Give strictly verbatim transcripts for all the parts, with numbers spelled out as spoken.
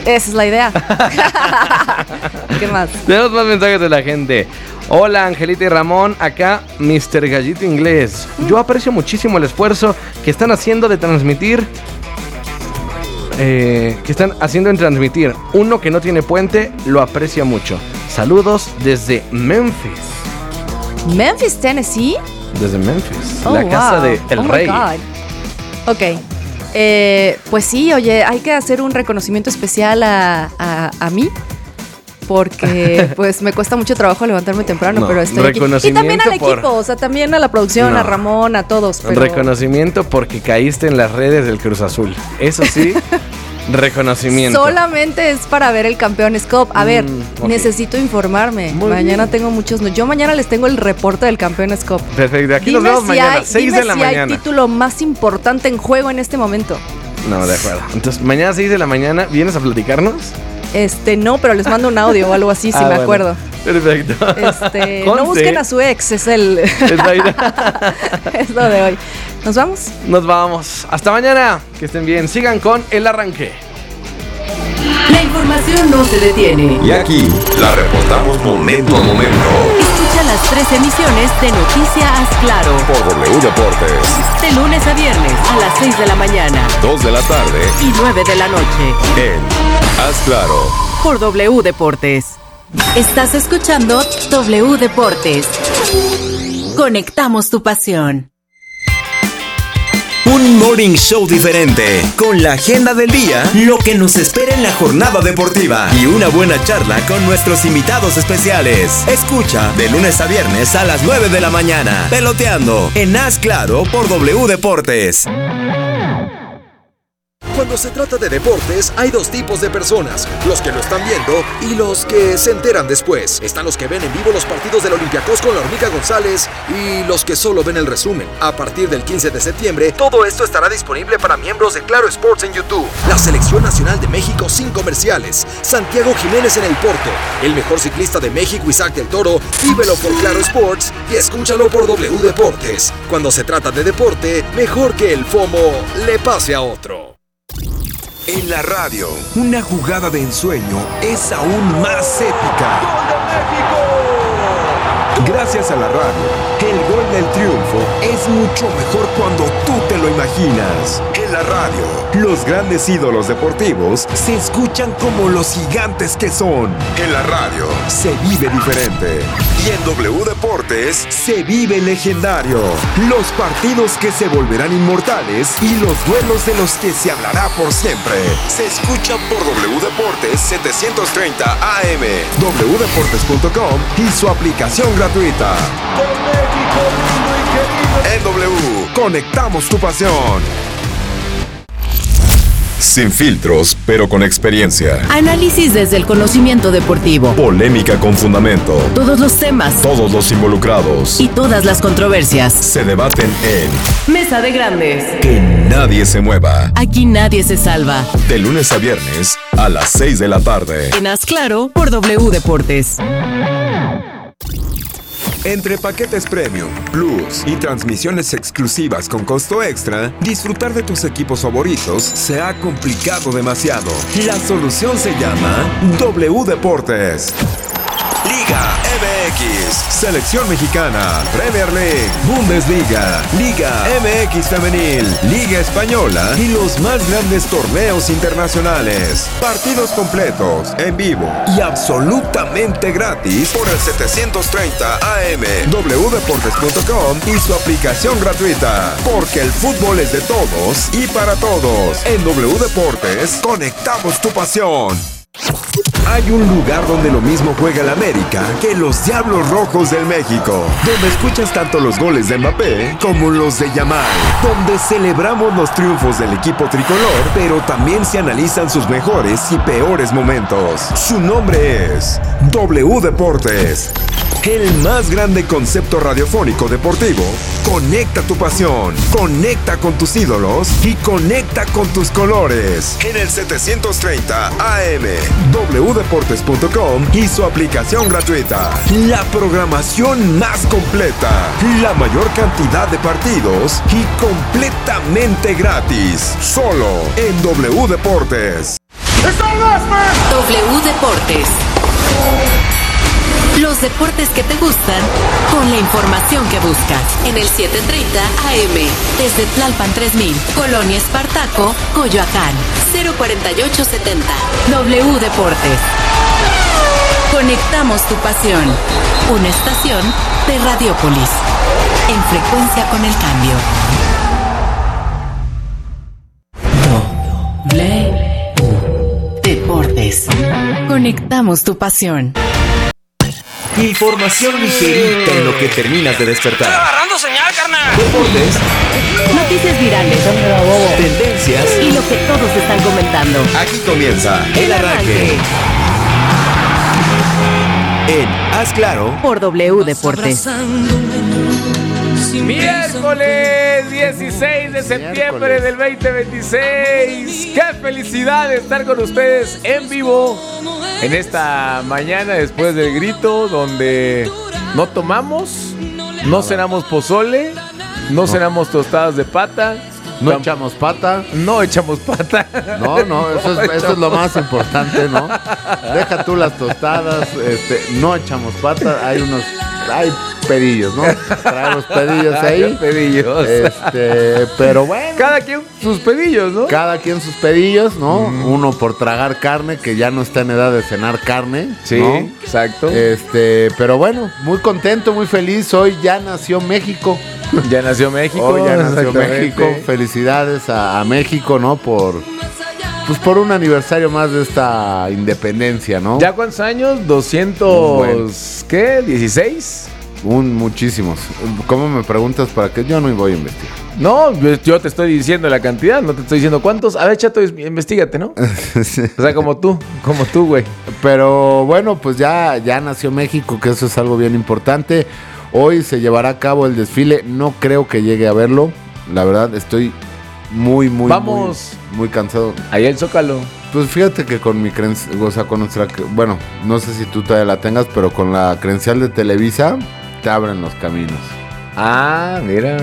Esa es la idea. ¿Qué más? Tenemos más mensajes de la gente. Hola, Angelita y Ramón, acá mister Gallito Inglés. Yo aprecio muchísimo el esfuerzo que están haciendo de transmitir... Eh, que están haciendo en transmitir. Uno que no tiene puente lo aprecia mucho. Saludos desde Memphis. ¿Memphis, Tennessee? Desde Memphis, Oh, la casa wow. de El Oh, my Rey. God. Ok. Eh, pues sí, oye, hay que hacer un reconocimiento especial a, a, a mí. Porque pues me cuesta mucho trabajo levantarme temprano, No, pero estoy aquí. Y también al por- equipo, o sea, también a la producción, No. a Ramón, a todos. Pero... Reconocimiento porque caíste en las redes del Cruz Azul. Eso sí, reconocimiento. Solamente es para ver el Campeones Cup. A ver, Mm, ok. necesito informarme. Muy mañana bien. tengo muchos... no- Yo mañana les tengo el reporte del Campeones Cup. Perfecto, aquí Dime nos vemos si mañana, hay, seis dime de la si mañana. hay título más importante en juego en este momento. No, de acuerdo. Entonces, mañana seis de la mañana, ¿vienes a platicarnos? Este, no, pero les mando un audio o algo así, si Ah, me bueno. acuerdo. Perfecto. Este, no Conste. busquen a su ex, es el... Es la idea. es lo de hoy. ¿Nos vamos? Nos vamos. Hasta mañana. Que estén bien. Sigan con El Arranque. La información no se detiene. Y aquí la reportamos momento a momento Escucha las tres emisiones de Noticias Claro. por W Deportes. De lunes a viernes a las seis de la mañana dos de la tarde y nueve de la noche. en Haz Claro. Por W Deportes. Estás escuchando W Deportes. Conectamos tu pasión. Un morning show diferente, con la agenda del día, lo que nos espera en la jornada deportiva y una buena charla con nuestros invitados especiales. Escucha de lunes a viernes a las nueve de la mañana, Peloteando en Haz Claro por W Deportes. Cuando se trata de deportes, hay dos tipos de personas, los que lo están viendo y los que se enteran después. Están los que ven en vivo los partidos del Olympiacos con la Hormiga González y los que solo ven el resumen. A partir del quince de septiembre, todo esto estará disponible para miembros de Claro Sports en YouTube. La Selección Nacional de México sin comerciales. Santiago Jiménez en el Porto. El mejor ciclista de México, Isaac del Toro. Vívelo por Claro Sports y escúchalo por W Deportes. Cuando se trata de deporte, mejor que el FOMO le pase a otro. En la radio, una jugada de ensueño es aún más épica. Gracias a la radio, el gol del triunfo es mucho mejor cuando tú te lo imaginas. En la radio, los grandes ídolos deportivos se escuchan como los gigantes que son. En la radio, se vive diferente. Y en W Deportes, se vive legendario. Los partidos que se volverán inmortales y los duelos de los que se hablará por siempre. Se escucha por W Deportes setecientos treinta A M, w deportes punto com y su aplicación gratuita. En W, conectamos tu pasión. Sin filtros, pero con experiencia. Análisis desde el conocimiento deportivo. Polémica con fundamento. Todos los temas Todos los involucrados y todas las controversias. se debaten en Mesa de Grandes. Que nadie se mueva. Aquí nadie se salva. De lunes a viernes a las seis de la tarde. En Haz Claro por W Deportes. Entre paquetes premium, plus y transmisiones exclusivas con costo extra, disfrutar de tus equipos favoritos se ha complicado demasiado. La solución se llama W Deportes. Liga M X, Selección Mexicana, Premier League, Bundesliga, Liga M X Femenil, Liga Española y los más grandes torneos internacionales. Partidos completos, en vivo y absolutamente gratis por el setecientos treinta A M, w deportes punto com y su aplicación gratuita. Porque el fútbol es de todos y para todos. En W Deportes, conectamos tu pasión. Hay un lugar donde lo mismo juega el América que los Diablos Rojos del México, donde escuchas tanto los goles de Mbappé como los de Yamal, donde celebramos los triunfos del equipo tricolor, pero también se analizan sus mejores y peores momentos. Su nombre es W Deportes. El más grande concepto radiofónico deportivo. Conecta tu pasión, conecta con tus ídolos y conecta con tus colores. En el setecientos treinta A M, w deportes punto com y su aplicación gratuita. La programación más completa, la mayor cantidad de partidos y completamente gratis. Solo en W Deportes. W Deportes. Los deportes que te gustan con la información que buscas en el setecientos treinta A M desde Tlalpan tres mil, Colonia Espartaco, Coyoacán, cero cuarenta y ocho setenta. W Deportes. Conectamos tu pasión. Una estación de Radiopolis. En frecuencia con el cambio. W Deportes. Conectamos tu pasión. Información ligerita en lo que terminas de despertar. ¡Estoy agarrando señal, carnal! Deportes, Noticias virales. tendencias. Y lo que todos están comentando. Aquí comienza el arranque. En Haz Claro Por W Deportes. Miércoles dieciséis de septiembre del veinte veintiséis. ¡Qué felicidad de estar con ustedes en vivo en esta mañana después del grito, donde no tomamos, no cenamos pozole, no cenamos tostadas de pata, no echamos pata. No echamos pata. No, no, eso es, eso es lo más importante, ¿no? Deja tú las tostadas, este, no echamos pata. Hay unos, hay pedillos, ¿no? Traemos pedillos ahí. Hay pedillos. Este, pero bueno. Cada quien sus pedillos, ¿no? Cada quien sus pedillos, ¿no? Mm. Uno por tragar carne, que ya no está en edad de cenar carne. Sí, ¿no? exacto. Este, pero bueno, muy contento, muy feliz. Hoy ya nació México. Ya nació México. Hoy ya nació México. Felicidades a, a México, ¿no? Por, pues por un aniversario más de esta independencia, ¿no? ¿Ya cuántos años? ¿doscientos? Bueno. ¿Qué? ¿dieciséis? Un muchísimos. ¿Cómo me preguntas para qué? Yo no voy a investigar. No, yo te estoy diciendo la cantidad, no te estoy diciendo cuántos. A ver, Chato, investígate, ¿no? Sí. O sea, como tú, como tú, güey. Pero bueno, pues ya, ya nació México, que eso es algo bien importante. Hoy se llevará a cabo el desfile. No creo que llegue a verlo. La verdad, estoy muy, muy, Vamos. muy, muy cansado. Ahí el Zócalo. Pues fíjate que con mi credencial, o sea, con nuestra, bueno, no sé si tú todavía la tengas, pero con la credencial de Televisa te abren los caminos. Ah, mira.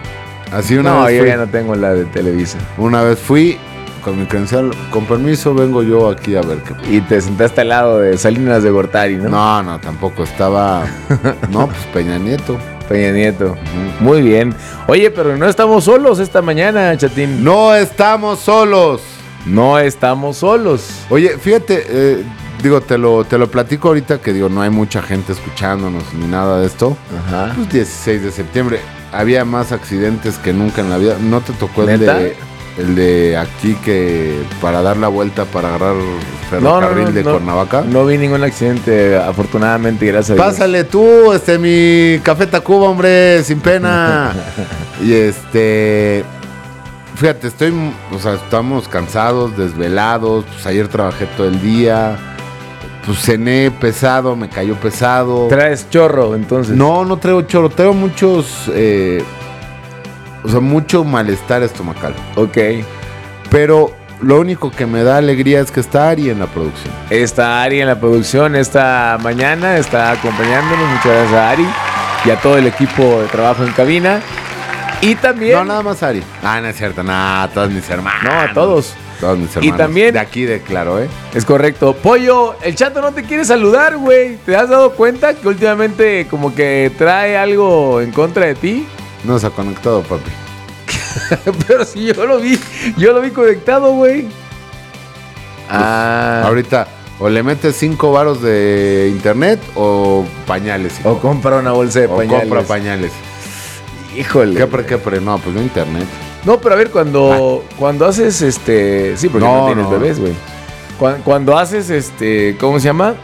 Así una no, vez yo fui, ya no tengo la de Televisa. Una vez fui con mi credencial, con permiso, vengo yo aquí a ver qué. Y te sentaste al lado de Salinas de Gortari, ¿no? No, no, tampoco. Estaba, no, pues Peña Nieto. Peña Nieto. Uh-huh. Muy bien. Oye, pero no estamos solos esta mañana, Chatín. No estamos solos. No estamos solos. Oye, fíjate, eh, digo, te lo, te lo platico ahorita que digo, no hay mucha gente escuchándonos ni nada de esto. Ajá. Pues dieciséis de septiembre. Había más accidentes que nunca en la vida. ¿No te tocó el ¿Neta? de el de aquí que para dar la vuelta para agarrar ferrocarril no, no, no, de no, Cuernavaca? No vi ningún accidente, afortunadamente, gracias a Dios. Pásale tú, este, mi Café Tacuba, hombre, sin pena. Y este, fíjate, estoy, o sea, estamos cansados, desvelados. Pues ayer trabajé todo el día. Pues cené pesado, me cayó pesado. ¿Traes chorro, entonces? No, no traigo chorro, traigo muchos, eh, o sea, mucho malestar estomacal. Ok. Pero lo único que me da alegría es que está Ari en la producción. Está Ari en la producción esta mañana, está acompañándonos. Muchas gracias a Ari y a todo el equipo de trabajo en cabina. Y también... No, nada más Ari. Ah, no es cierto, nada, todos mis hermanos. No, a todos. Todos mis hermanos. Y también... De aquí de Claro, ¿eh? Es correcto. Pollo, el Chato no te quiere saludar, güey. ¿Te has dado cuenta que últimamente como que trae algo en contra de ti? No se ha conectado, papi. Pero si yo lo vi, yo lo vi conectado, güey. Pues, ah. Ahorita, o le metes cinco varos de internet o pañales. Hijo. O compra una bolsa de o pañales. compra pañales. Híjole. ¿Qué pre, qué pre? No, pues no internet. No, pero a ver, cuando, ah. cuando haces este... Sí, porque no, no tienes no. bebés, güey. Cuando, cuando haces este... ¿Cómo se llama?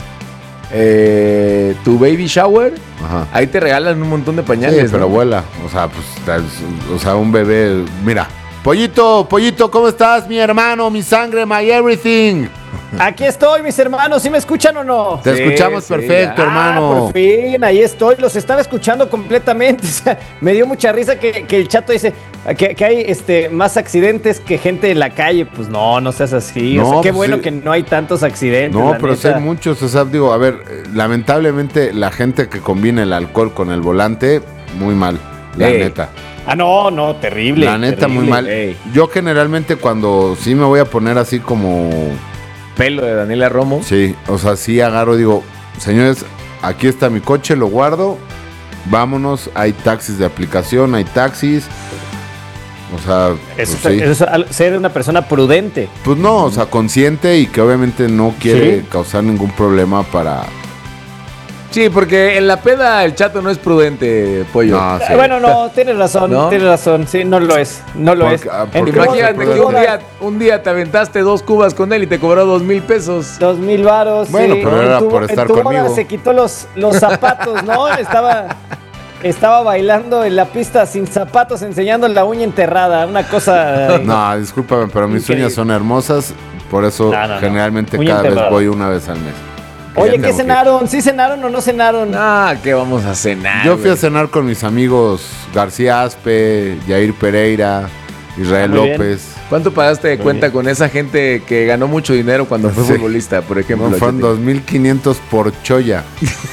Eh, tu baby shower. Ajá. Ahí te regalan un montón de pañales. Sí, pero ¿no? vuela. O sea, pues, o sea, un bebé... Mira. Pollito, Pollito, ¿cómo estás? Mi hermano, mi sangre, my everything. Aquí estoy, mis hermanos. ¿Sí me escuchan o no? Te sí, escuchamos sí, perfecto, ya. hermano. Ah, por fin, ahí estoy. Los estaba escuchando completamente. O sea, me dio mucha risa que, que el Chato dice que, que hay este, más accidentes que gente en la calle. Pues no, no seas así. No, o sea, qué pues bueno sí. que no hay tantos accidentes. No, pero sí hay muchos. O sea, digo, a ver, lamentablemente la gente que combina el alcohol con el volante, muy mal, la hey. neta. Ah, no, no, terrible. La neta, terrible, muy mal. Hey. Yo generalmente cuando sí me voy a poner así como... pelo de Daniela Romo. Sí, o sea, sí agarro, digo, señores, aquí está mi coche, lo guardo, vámonos, hay taxis de aplicación, hay taxis. O sea, eso, pues, sí. eso es ser una persona prudente. Pues no, o sea, consciente y que obviamente no quiere ¿Sí? causar ningún problema para... Sí, porque en la peda el Chato no es prudente, Pollo. No, sí. Bueno, no, tienes razón, ¿no? Tienes razón, sí, no lo es, no lo porque, es. Porque imagínate que un día, un día te aventaste dos cubas con él y te cobró dos mil pesos. Dos mil varos, Bueno, sí. pero era tu, por estar en tu conmigo. Boda se quitó los, los zapatos, ¿no? Estaba... Estaba bailando en la pista sin zapatos, enseñando la uña enterrada, una cosa... No, discúlpame, pero mis increíble. uñas son hermosas, por eso no, no, generalmente no. cada enterrada. vez voy una vez al mes. Oye, ¿qué cenaron? ¿Sí cenaron o no cenaron? Ah, ¿qué vamos a cenar? Yo fui wey? a cenar con mis amigos García Aspe, Yair Pereira, Israel ah, López. Bien. ¿Cuánto pagaste de cuenta bien. con esa gente que ganó mucho dinero cuando fue sí. futbolista, por ejemplo? No, fueron dos mil quinientos por choya.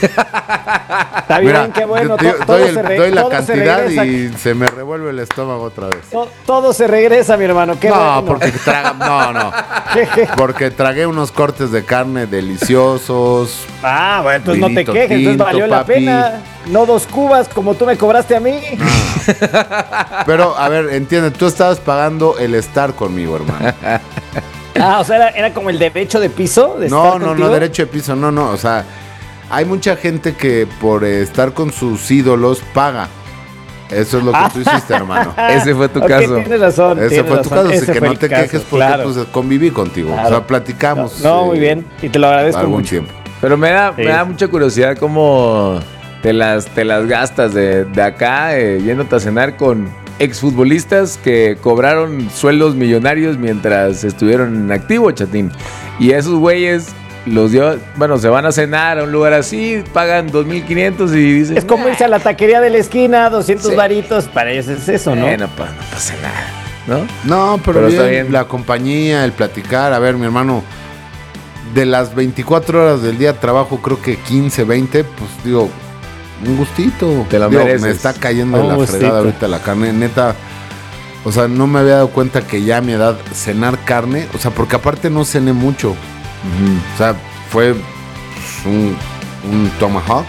Está bien, Mira, qué bueno. Yo, todo, doy, el, se re, doy la cantidad se y se me revuelve el estómago otra vez. Todo, todo se regresa, mi hermano. Qué no, bueno. porque traga, no, no. Porque tragué unos cortes de carne deliciosos. Ah, bueno, entonces no te quejes, tinto, entonces valió papi. la pena. No dos cubas como tú me cobraste a mí. Ah. Pero, a ver, entiende, tú estabas pagando el estar conmigo, hermano. Ah, o sea, era, era como el derecho de piso. De no, estar no, contigo? no, derecho de piso, no, no. O sea, hay mucha gente que por estar con sus ídolos paga. Eso es lo que tú hiciste, hermano. Ese fue tu okay, caso. Tienes razón. Ese tienes fue tu razón. caso, así Ese que no te caso, quejes porque claro. pues, conviví contigo. Claro. O sea, platicamos. No, no eh, muy bien. Y te lo agradezco algún mucho. tiempo. Pero me da, sí. me da mucha curiosidad cómo te las, te las gastas de, de acá, eh, yéndote a cenar con exfutbolistas que cobraron sueldos millonarios mientras estuvieron en activo, Chatín. Y esos güeyes los dio, bueno, se van a cenar a un lugar así, pagan dos mil quinientos y dicen... Es como irse a la taquería de la esquina, doscientos sí. varitos, para ellos es eso, ¿no? Eh, no, pa, no pasa nada, ¿no? No, pero, pero bien, está bien. La compañía, el platicar, a ver, mi hermano, de las veinticuatro horas del día trabajo creo que quince, veinte, pues digo... Un gustito. Te lo Digo, mereces. me está cayendo Un la gustito. fregada ahorita la carne. Neta, o sea, no me había dado cuenta que ya a mi edad cenar carne, o sea, porque aparte no cené mucho. Uh-huh. O sea, fue pues, un, un tomahawk.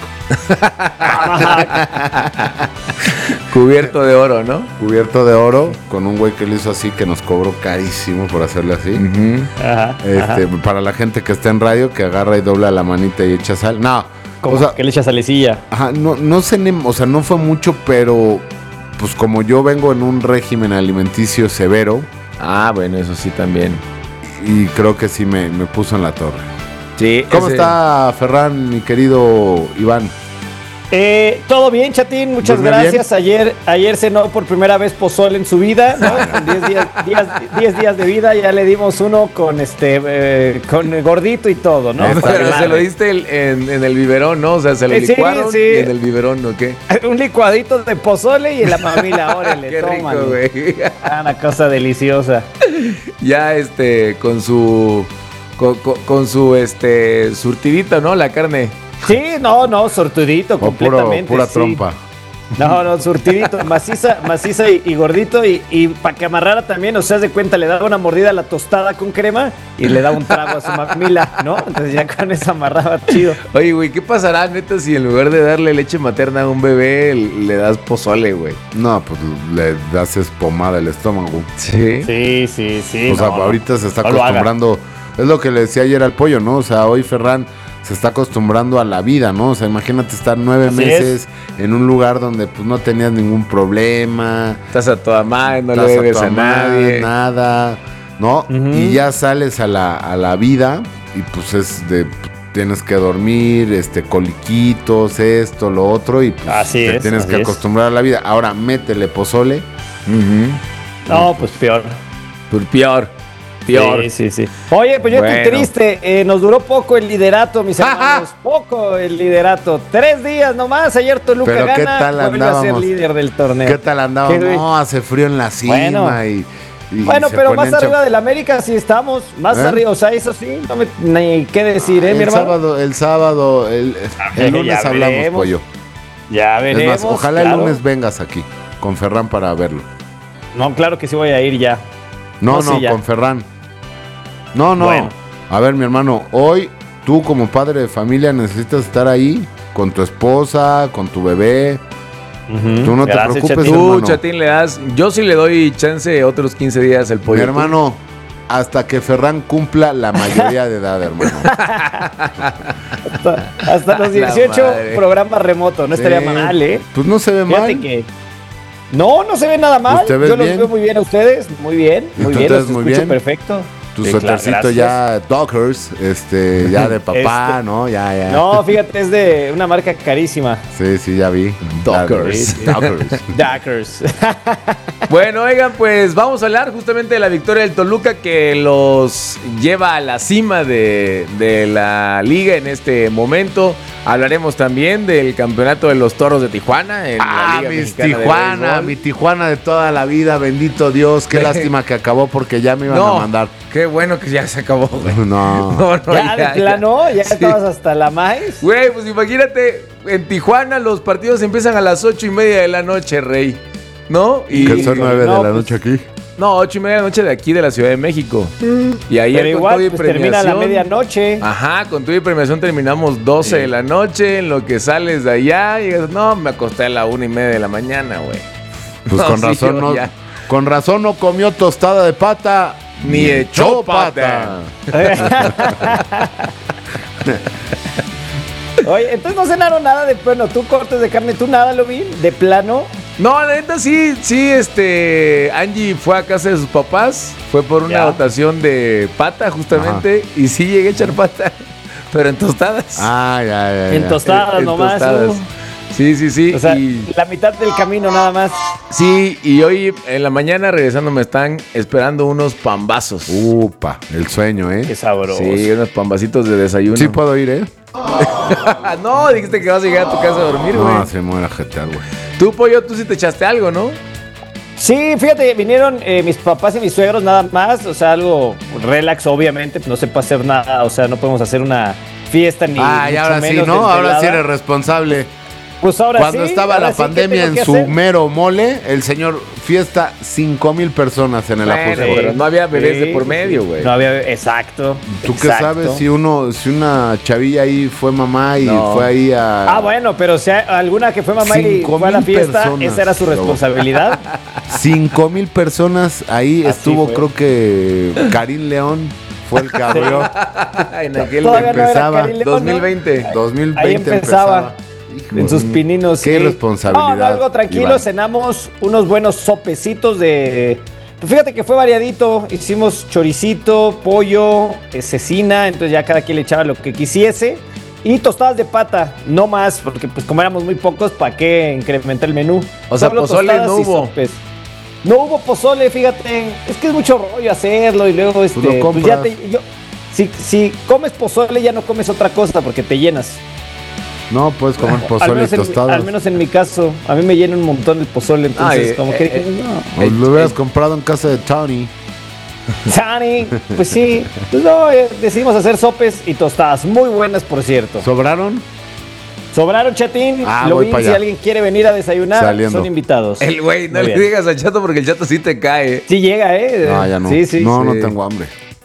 Cubierto de oro, ¿no? Cubierto de oro, con un güey que lo hizo así, que nos cobró carísimo por hacerle así. Uh-huh. Ajá, este, ajá. Para la gente que está en radio, que agarra y dobla la manita y echa sal. No. Como o sea, que le echa salecilla. Ajá, no, no cené, o sea, no fue mucho, pero pues como yo vengo en un régimen alimenticio severo. Ah, bueno, eso sí también. Y creo que sí me, me puso en la torre. Sí. ¿Cómo ese... está Ferran, mi querido Iván? Eh, todo bien, Chatín, muchas gracias. Ayer, ayer cenó por primera vez pozole en su vida, ¿no? Con diez días, días, diez días de vida, ya le dimos uno con este eh, con gordito y todo, ¿no? Pero se lo diste el, en, en el biberón, ¿no? O sea, se lo eh, licuaron sí, sí. y en el biberón, ¿o qué? Un licuadito de pozole y en la mamila, órale, qué rico, tómale. güey. Una cosa deliciosa. Ya este, con su con, con, con su este surtidito, ¿no? La carne. Sí, no, no, surtidito o completamente. Puro, pura sí. trompa. No, no, surtidito, maciza, maciza y, y gordito y, y para que amarrara también, o sea, de cuenta, le daba una mordida a la tostada con crema y le daba un trago a su mamila, ¿no? Entonces ya con eso amarraba chido. Oye, güey, ¿qué pasará, neta, si en lugar de darle leche materna a un bebé, le das pozole, güey? No, pues le das espomada el estómago. Sí. Sí, sí, sí. O sea, no, ahorita se está no lo acostumbrando, es lo que le decía ayer al pollo, ¿no? O sea, hoy Ferran se está acostumbrando a la vida, ¿no? O sea, imagínate estar nueve Así meses es. en un lugar donde pues no tenías ningún problema. Estás a toda madre, no estás le debes a, a madre, nadie. Nada, ¿no? Uh-huh. Y ya sales a la, a la vida y pues es de... Tienes que dormir, este, coliquitos, esto, lo otro, y pues así te es, tienes así que es. acostumbrar a la vida. Ahora, métele pozole. Uh-huh. No, pues peor. Por peor. Peor. Sí, sí, sí. Oye, pues yo Bueno. estoy triste. Eh, nos duró poco el liderato, mis hermanos. Poco el liderato. Tres días nomás. Ayer Toluca Pero gana. ¿qué tal vuelve a ser andábamos? líder del torneo. ¿Qué tal andábamos? ¿Qué, No, hace frío en la cima Bueno. y, y Bueno, se pero ponen más arriba chap- del América sí estamos. Más ¿Eh? arriba, o sea, eso sí, no me ni qué decir, ¿eh, el mi hermano? sábado, el sábado, el, el Ya lunes hablamos, veremos. pollo. Ya Es veremos. más, ojalá claro. el lunes vengas aquí con Ferran para verlo. No, claro que sí voy a ir ya. No, No, no, sí, ya. con Ferran. No, no. Bueno. A ver, mi hermano, hoy tú como padre de familia necesitas estar ahí con tu esposa, con tu bebé. Uh-huh. Tú no te Gracias, preocupes, Chatín. hermano. Tú, Chatín, le das... Yo sí le doy chance otros quince días el pollo. Mi hermano, hasta que Ferran cumpla la mayoría de edad, hermano. hasta, hasta los dieciocho, programa remoto. No sí. estaría mal, ¿eh? Pues no se ve Fíjate mal. Que... No, no se ve nada mal. Yo los bien? veo muy bien a ustedes. Muy bien, muy bien. Los muy escucho bien? perfecto. Tu sí, suétercito claro, ya Dockers, este, ya de papá, este, ¿no? Ya, ya. No, fíjate, es de una marca carísima. Sí, sí, ya vi. Dockers. Dockers. Dockers. Bueno, oigan, pues vamos a hablar justamente de la victoria del Toluca que los lleva a la cima de, de la liga en este momento. Hablaremos también del campeonato de los Toros de Tijuana. En ah, la Liga mis Tijuana, mi Tijuana de toda la vida, bendito Dios. Qué lástima que acabó porque ya me iban no, a mandar. Qué bueno que ya se acabó, güey. No. no, no ya, ya de plano, ya, ya sí. estabas hasta la maíz. Güey, pues imagínate, en Tijuana los partidos empiezan a las ocho y media de la noche, Rey. ¿No? Y que son nueve no, de la noche pues, aquí. No, ocho y media de la noche de aquí de la Ciudad de México. Mm. Y ahí Pero igual, pues termina a la medianoche. Ajá, con tu y premiación terminamos doce sí. de la noche. En lo que sales de allá y dices, no, me acosté a la una y media de la mañana, güey. Pues no, con sí, razón no, ya. con razón no comió tostada de pata ni, ni echó pata. pata. Oye, entonces no cenaron nada de plano. Tú cortes de carne, tú nada lo vi de plano. No, la neta sí, sí, este, Angie fue a casa de sus papás, fue por una dotación de pata justamente, ajá. y sí llegué a echar pata, pero en tostadas. Ah, ya, ya, ya. En tostadas en, nomás. En tostadas. Uh. Sí, sí, sí. O sea, y, la mitad del camino nada más. Sí, y hoy en la mañana regresando me están esperando unos pambazos. Upa, el sueño, ¿eh? Qué sabroso. Sí, unos pambacitos de desayuno. Sí puedo ir, ¿eh? No, dijiste que vas a llegar a tu casa a dormir, güey. No, se me voy a jetear, güey. Tú, Pollo, tú sí te echaste algo, ¿no? Sí, fíjate, vinieron eh, mis papás y mis suegros nada más, o sea, algo relax, obviamente, no se puede hacer nada, o sea, no podemos hacer una fiesta ni Ah, y ahora sí, ¿no? Ahora sí eres responsable. Pues ahora Cuando sí, estaba ahora la sí, pandemia en su hacer? mero mole, el señor fiesta cinco mil personas en el bueno, Ajusco. Pero no había bebés sí, de por medio, güey. No había, exacto. ¿Tú exacto. qué sabes si uno, si una chavilla ahí fue mamá y no. fue ahí a... Ah, bueno, pero si hay alguna que fue mamá y fue a la fiesta, personas, esa era su responsabilidad. Cinco mil personas ahí Así estuvo, fue. creo que Karim León fue el que abrió. En aquel Todavía empezaba. No León, dos mil veinte. ¿no? dos mil veinte ahí empezaba. empezaba. En sus pininos. Qué sí. responsabilidad. No, no, algo tranquilo. Iván. Cenamos unos buenos sopecitos de... Pues fíjate que fue variadito. Hicimos choricito, pollo, cecina. Entonces ya cada quien le echaba lo que quisiese. Y tostadas de pata. No más, porque pues como éramos muy pocos, ¿para qué incrementar el menú? O sea, Solo pozole no hubo. No hubo pozole, fíjate. Es que es mucho rollo hacerlo y luego este... Pues, pues ya te... Yo, si, si comes pozole ya no comes otra cosa porque te llenas. No, puedes comer pozole y tostadas. Al menos en mi caso, a mí me llena un montón el pozole, entonces Ay, como eh, que... Eh, no. Eh, lo hubieras eh, comprado en casa de Tony. Tony, pues sí. Pues no, eh, decidimos hacer sopes y tostadas, muy buenas, por cierto. ¿Sobraron? Sobraron, Chatín. Ah, lo voy vi, para si allá. alguien quiere venir a desayunar, Saliendo. son invitados. El güey, no Muy le bien. digas al Chato porque el Chato sí te cae. Sí llega, ¿eh? No, ya no. Sí, sí. no, sí. no tengo hambre.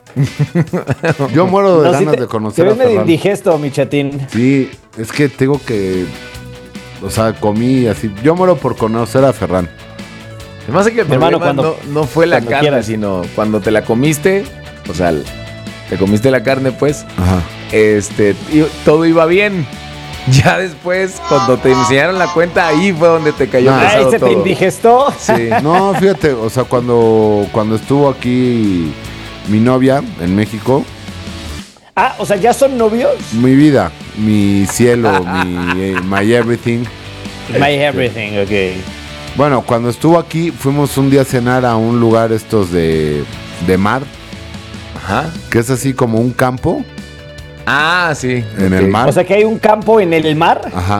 Yo muero de No, ganas sí te, de conocer te a ves medio Ferran. indigesto, mi Chatín. Sí, es que tengo que... O sea, comí así. Yo muero por conocer a Ferran. Además es que el Mi hermano, problema cuando- no, no fue la cuando carne, quieras. sino cuando te la comiste, o sea, te comiste la carne, pues, Ajá. este, y todo iba bien. Ya después, cuando te enseñaron la cuenta, ahí fue donde te cayó Ah, pesado Ahí se te todo. indigestó. Sí. No, fíjate, o sea, cuando, cuando estuvo aquí mi novia en México, Ah, o sea, ¿ya son novios? mi vida, mi cielo, mi eh, my everything. My everything, ok. Bueno, cuando estuvo aquí, fuimos un día a cenar a un lugar estos de, de mar, Ajá. que es así como un campo Ah, sí. en ok. el mar. O sea que hay un campo en el mar. Ajá.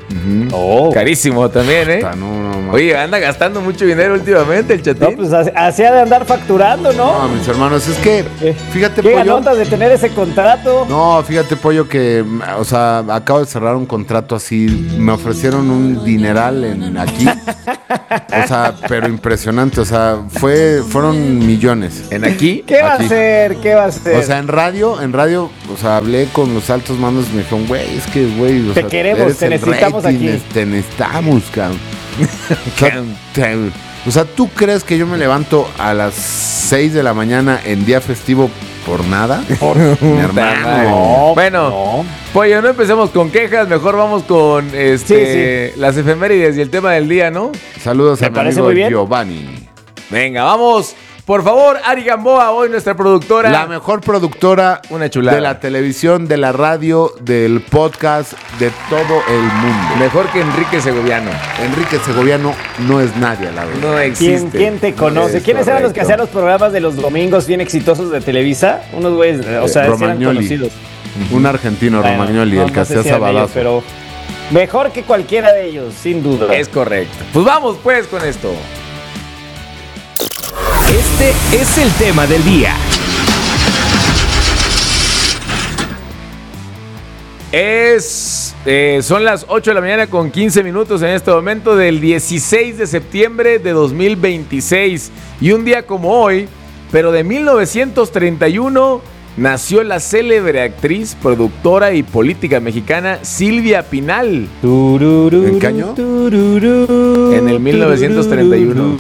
Uh-huh. Oh. Carísimo también, ¿eh? Puta, no, no, no. Oye, anda gastando mucho dinero últimamente el Chatín. No, pues así- así ha de andar facturando, ¿no? No, mis hermanos, es que, Eh, fíjate, ¿Qué Pollo. notas de tener ese contrato? No, fíjate, Pollo, que, o sea, acabo de cerrar un contrato así. Me ofrecieron un dineral en aquí. O sea, pero impresionante. O sea, fue, fueron millones. ¿En aquí? ¿Qué va a Aquí. hacer? ¿Qué va a hacer? O sea, en radio, en radio, o sea, hablé con los altos mandos y me dijeron, güey, es que, güey, o Te sea, queremos, eres te el necesitamos rating, aquí. es- Te necesitamos, cabrón. O sea, te- o sea, ¿tú crees que yo me levanto a las seis de la mañana en día festivo por nada? Mi hermano. No, Bueno, no. Pollo, no empecemos con quejas, mejor vamos con este las efemérides y el tema del día, ¿no? Saludos Me a mi parece amigo muy bien. Giovanni. Venga, vamos. Por favor, Ari Gamboa, hoy nuestra productora. La mejor productora Una chulada. de la televisión, de la radio, del podcast, de todo el mundo. Mejor que Enrique Segoviano. Enrique Segoviano no es nadie, a la verdad. No existe. ¿Quién, quién te conoce? Es ¿Quiénes eran los que correcto. hacían los programas de los domingos bien exitosos de Televisa? Unos güeyes, o sea, sí eran Romagnoli. conocidos. Un argentino, Bueno, Romagnoli, no- el que no sé hacía si eran ellos, sabadazo. pero mejor que cualquiera de ellos, sin duda. Es correcto. Pues vamos pues con esto. Este es el tema del día. Es, eh, son las ocho de la mañana con quince minutos en este momento del dieciséis de septiembre de dos mil veintiséis. Y un día como hoy, pero de mil novecientos treinta y uno, nació la célebre actriz, productora y política mexicana Silvia Pinal. ¿En qué año? En el mil novecientos treinta y uno.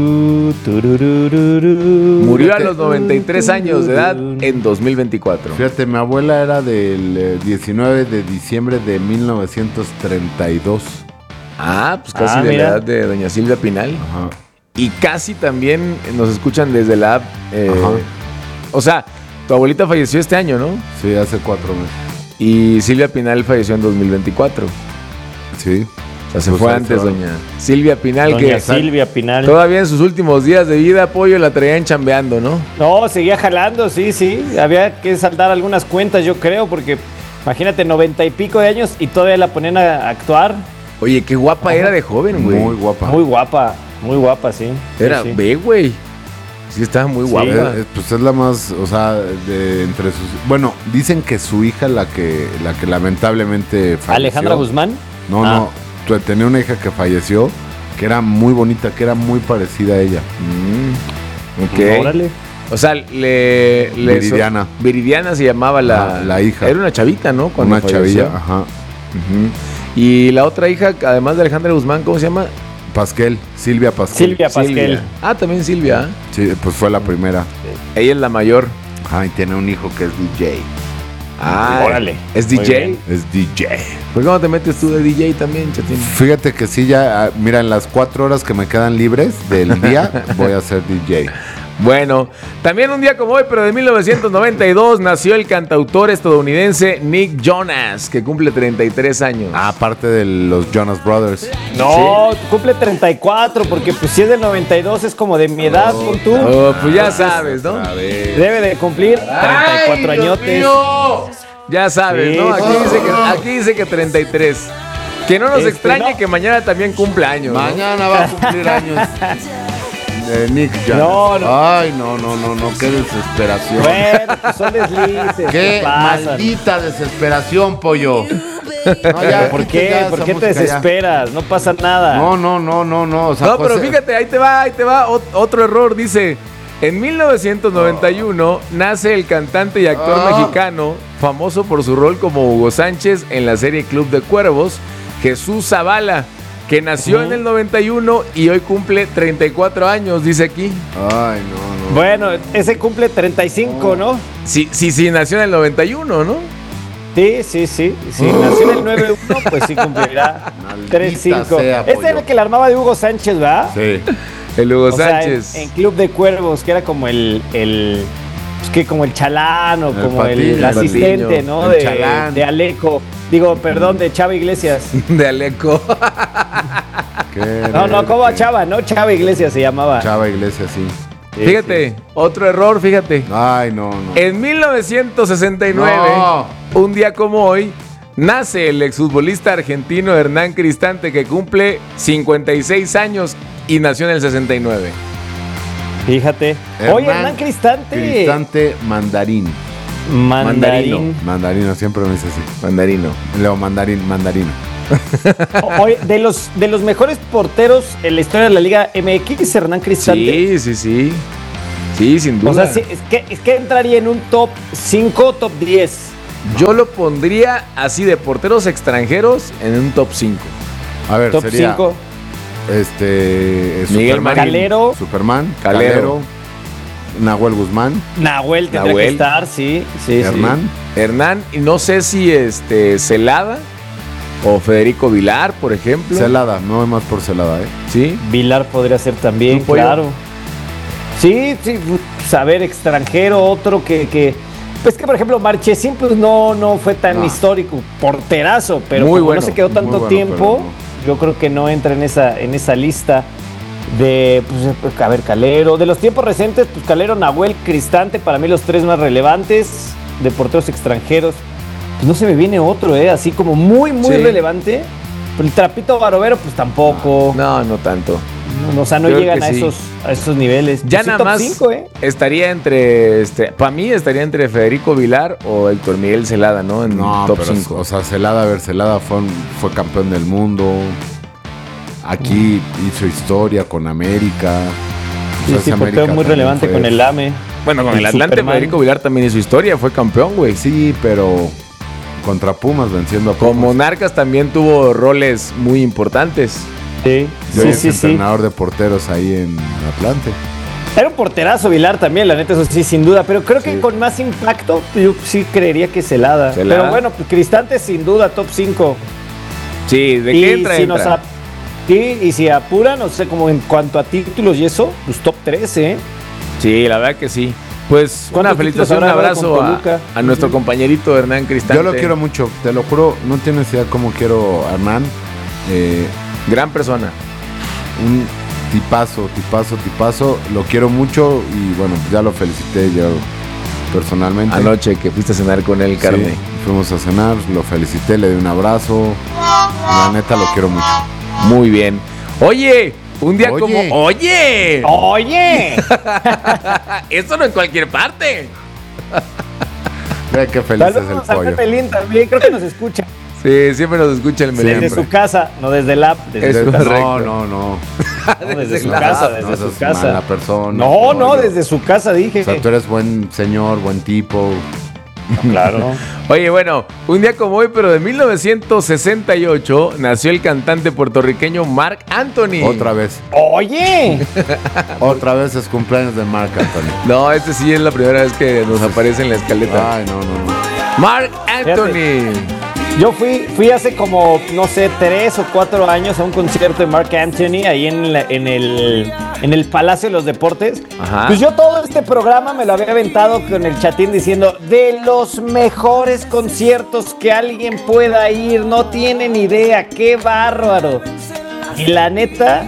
Murió a los noventa y tres años de edad en dos mil veinticuatro. Fíjate, mi abuela era del eh, diecinueve de diciembre de mil novecientos treinta y dos. Ah, pues casi Ah, de mira. la edad de doña Silvia Pinal. Ajá. Y casi también nos escuchan desde la app. eh, Ajá. o sea, tu abuelita falleció este año, ¿no? Sí, hace cuatro meses. Y Silvia Pinal falleció en dos mil veinticuatro. Sí. O sea, se Pues fue ahí antes se va. doña Silvia Pinal, Doña que Silvia Pinal. todavía en sus últimos días de vida, Pollo, la traían chambeando, ¿no? No, seguía jalando, sí, sí. Había que saldar algunas cuentas, yo creo, porque imagínate, noventa y pico de años y todavía la ponían a actuar. Oye, qué guapa era de joven, güey. Muy guapa. Muy guapa, muy guapa, sí. Era, Sí, sí. ve, güey. Sí, estaba muy guapa. Eh, eh, pues es la más, o sea, de entre sus... Bueno, dicen que su hija, la que, la que lamentablemente falleció. Alejandra Guzmán. No, Ah. no. tu- Tenía una hija que falleció, que era muy bonita, que era muy parecida a ella. Mm, ok. Órale. O sea, le, le Viridiana. Viridiana se llamaba la, Ah, la hija. Era una chavita, ¿no? Cuando Una falleció. chavilla, ajá. Ujú. Y la otra hija, además de Alejandra Guzmán, ¿cómo se llama? Pasquel, Silvia Pasquel. Silvia Pasquel. Silvia. Ah, también Silvia. Sí, pues fue la primera. Ella es la mayor. Ajá, y tiene un hijo que es D J. Ah, Órale. ¿es Muy D J? bien. Es D J. ¿Por qué no te metes tú de D J también, Chatín? Fíjate que sí, ya, ah, mira, en las cuatro horas que me quedan libres del día, voy a ser D J. Bueno, también un día como hoy, pero de mil novecientos noventa y dos, nació el cantautor estadounidense Nick Jonas, que cumple treinta y tres años. Ah, aparte de los Jonas Brothers. No, cumple treinta y cuatro, porque pues si es del noventa y dos es como de mi edad, pon tú. Oh, pues ya sabes, ¿no? A ver. Debe de cumplir treinta y cuatro ¡Ay, Dios añotes. mío! Ya sabes, Sí, ¿no? Aquí no. dice, que, aquí dice que treinta y tres. Que no nos Este, extrañe no. que mañana también cumpla años, ¿no? Mañana va a cumplir años. De Nick Jonas. No, no. Ay, no, no, no, no, qué desesperación. Bueno, pues son deslices. Qué pasan. maldita desesperación, pollo. No, ya, ¿Por quita qué? ya ¿Por esa qué te música ya. desesperas? No pasa nada. No, no, no, no, no. O sea, No, pero José- fíjate, ahí te va, ahí te va ot- otro error. Dice, en mil novecientos noventa y uno nace el cantante y actor Ah. mexicano, famoso por su rol como Hugo Sánchez en la serie Club de Cuervos, Jesús Zavala, que nació en el noventa y uno y hoy cumple treinta y cuatro años, dice aquí. Ay, no, no. Bueno, ese cumple treinta y cinco, ¿no? Sí, sí, sí, nació en el noventa y uno, ¿no? Sí, sí, sí. Si nació en el nueve uno, pues sí cumplirá Maldita tres cinco. sea, Este pollo. era el que la armaba de Hugo Sánchez, ¿verdad? Sí. El Hugo O sea, en, Sánchez. en Club de Cuervos, que era como el, el pues que como el chalán o El como el, patiño, el asistente, patiño, ¿no? el De, chalán. de Aleco. Digo, perdón, de Chava Iglesias. De Aleco. Qué No, no, ¿cómo a qué- Chava? No, Chava Iglesias se llamaba. Chava Iglesias, sí. Sí, Fíjate, otro error, fíjate. Ay, no, no. En mil novecientos sesenta y nueve, No. un día como hoy, nace el exfutbolista argentino Hernán Cristante, que cumple cincuenta y seis años y nació en el sesenta y nueve. Fíjate. Oye, Hernán Cristante. Cristante Mandarín. Mandarino. Mandarino, siempre me dice así. Mandarino. Leo Mandarín, Mandarino. Oye, de los, de los mejores porteros en la historia de la Liga M X, Hernán Cristante. Sí, sí, sí. Sí, sin duda. O sea, sí, es, que, es que entraría en un top cinco, top diez. Yo lo pondría así de porteros extranjeros en un top cinco. A ver, top sería cinco. Este es Miguel Superman, Calero. Superman, Calero. Calero, Nahuel Guzmán, Nahuel tendría Nahuel. que estar, sí, sí, Hernán. sí. Hernán, y no sé si este Celada o Federico Vilar, por ejemplo. Celada, no voy más por Celada, ¿eh? Sí. Vilar podría ser también, ¿Un pollo? claro. Sí, sí, saber extranjero, otro que, que pues que por ejemplo Marchesín pues no, no fue tan No. histórico, porterazo, pero Muy como bueno, no se quedó tanto muy bueno, tiempo, pero yo creo que no entra en esa, en esa lista de, pues, a ver, Calero. De los tiempos recientes, pues Calero, Nahuel, Cristante, para mí los tres más relevantes de porteros extranjeros. Pues no se me viene otro, ¿eh? Así como muy, muy Sí. relevante. El Trapito Barovero, pues tampoco. No, no tanto. No, o sea, no Creo llegan que a, sí. esos, a esos niveles. Ya Pues sí, nada top más cinco, ¿eh? estaría entre, este, para mí estaría entre Federico Vilar o Héctor Miguel Celada, ¿no? En No, top pero, cinco. o sea, Celada, a ver, Celada fue, un- fue campeón del mundo. Aquí hizo historia con América. O Sí, sea, sí, ese portero América muy también relevante fue- con el A M E. Bueno, con el el Atlante, Superman. Federico Vilar también hizo historia, fue campeón, güey. Sí, pero contra Pumas venciendo a Con Pumas. Monarcas también tuvo roles muy importantes. Sí, Yo sí, era sí, sí. entrenador de porteros ahí en Atlante. Era un porterazo Vilar también, la neta, eso sí, sin duda. Pero creo que Sí. con más impacto, yo sí creería que Celada. Celada. Pero bueno, pues Cristante sin duda, top cinco. Sí, ¿de y qué entra? si entra? nos ap- sí, y si apuran, no sé, como en cuanto a títulos y eso, pues top tres, ¿eh? Sí, la verdad que sí. Pues una ¿Cuántos felicitación, un títulos habrá abrazo con a, Toluca? a nuestro compañerito Hernán Cristante. Yo lo quiero mucho, te lo juro, no tienes idea cómo quiero a Hernán. Eh, Gran persona. un tipazo, tipazo, tipazo. Lo quiero mucho y bueno, ya lo felicité yo personalmente. Anoche que fuiste a cenar con él, Sí, Carmen. fuimos a cenar, lo felicité, le di un abrazo. La neta lo quiero mucho. Muy bien. Oye, un día Oye. como... ¡Oye! ¡Oye! Eso no en cualquier parte. Ve qué feliz es el Saludos a pollo. Pepe Lin también, creo que nos escucha. Sí, siempre nos escucha el Desde Melén. su casa, no desde el app. Desde Es su casa. correcto. No, no, no. No, desde su la casa, app, desde no su seas casa. mala persona. No, no, pollo. desde su casa dije. O sea, tú eres buen señor, buen tipo. Claro. Oye, bueno, un día como hoy, pero de mil novecientos sesenta y ocho, nació el cantante puertorriqueño Marc Anthony. Otra vez. Oye. Otra vez es cumpleaños de Marc Anthony. No, este sí es la primera vez que nos aparece en la escaleta. Ay, no, no, no. Marc Anthony. Yo fui, fui hace como, no sé, tres o cuatro años a un concierto de Marc Anthony ahí en, la- en, el, en el Palacio de los Deportes. Ajá. Pues yo todo este programa me lo había aventado con el chatín diciendo de los mejores conciertos que alguien pueda ir. No tienen idea, qué bárbaro. Y la neta,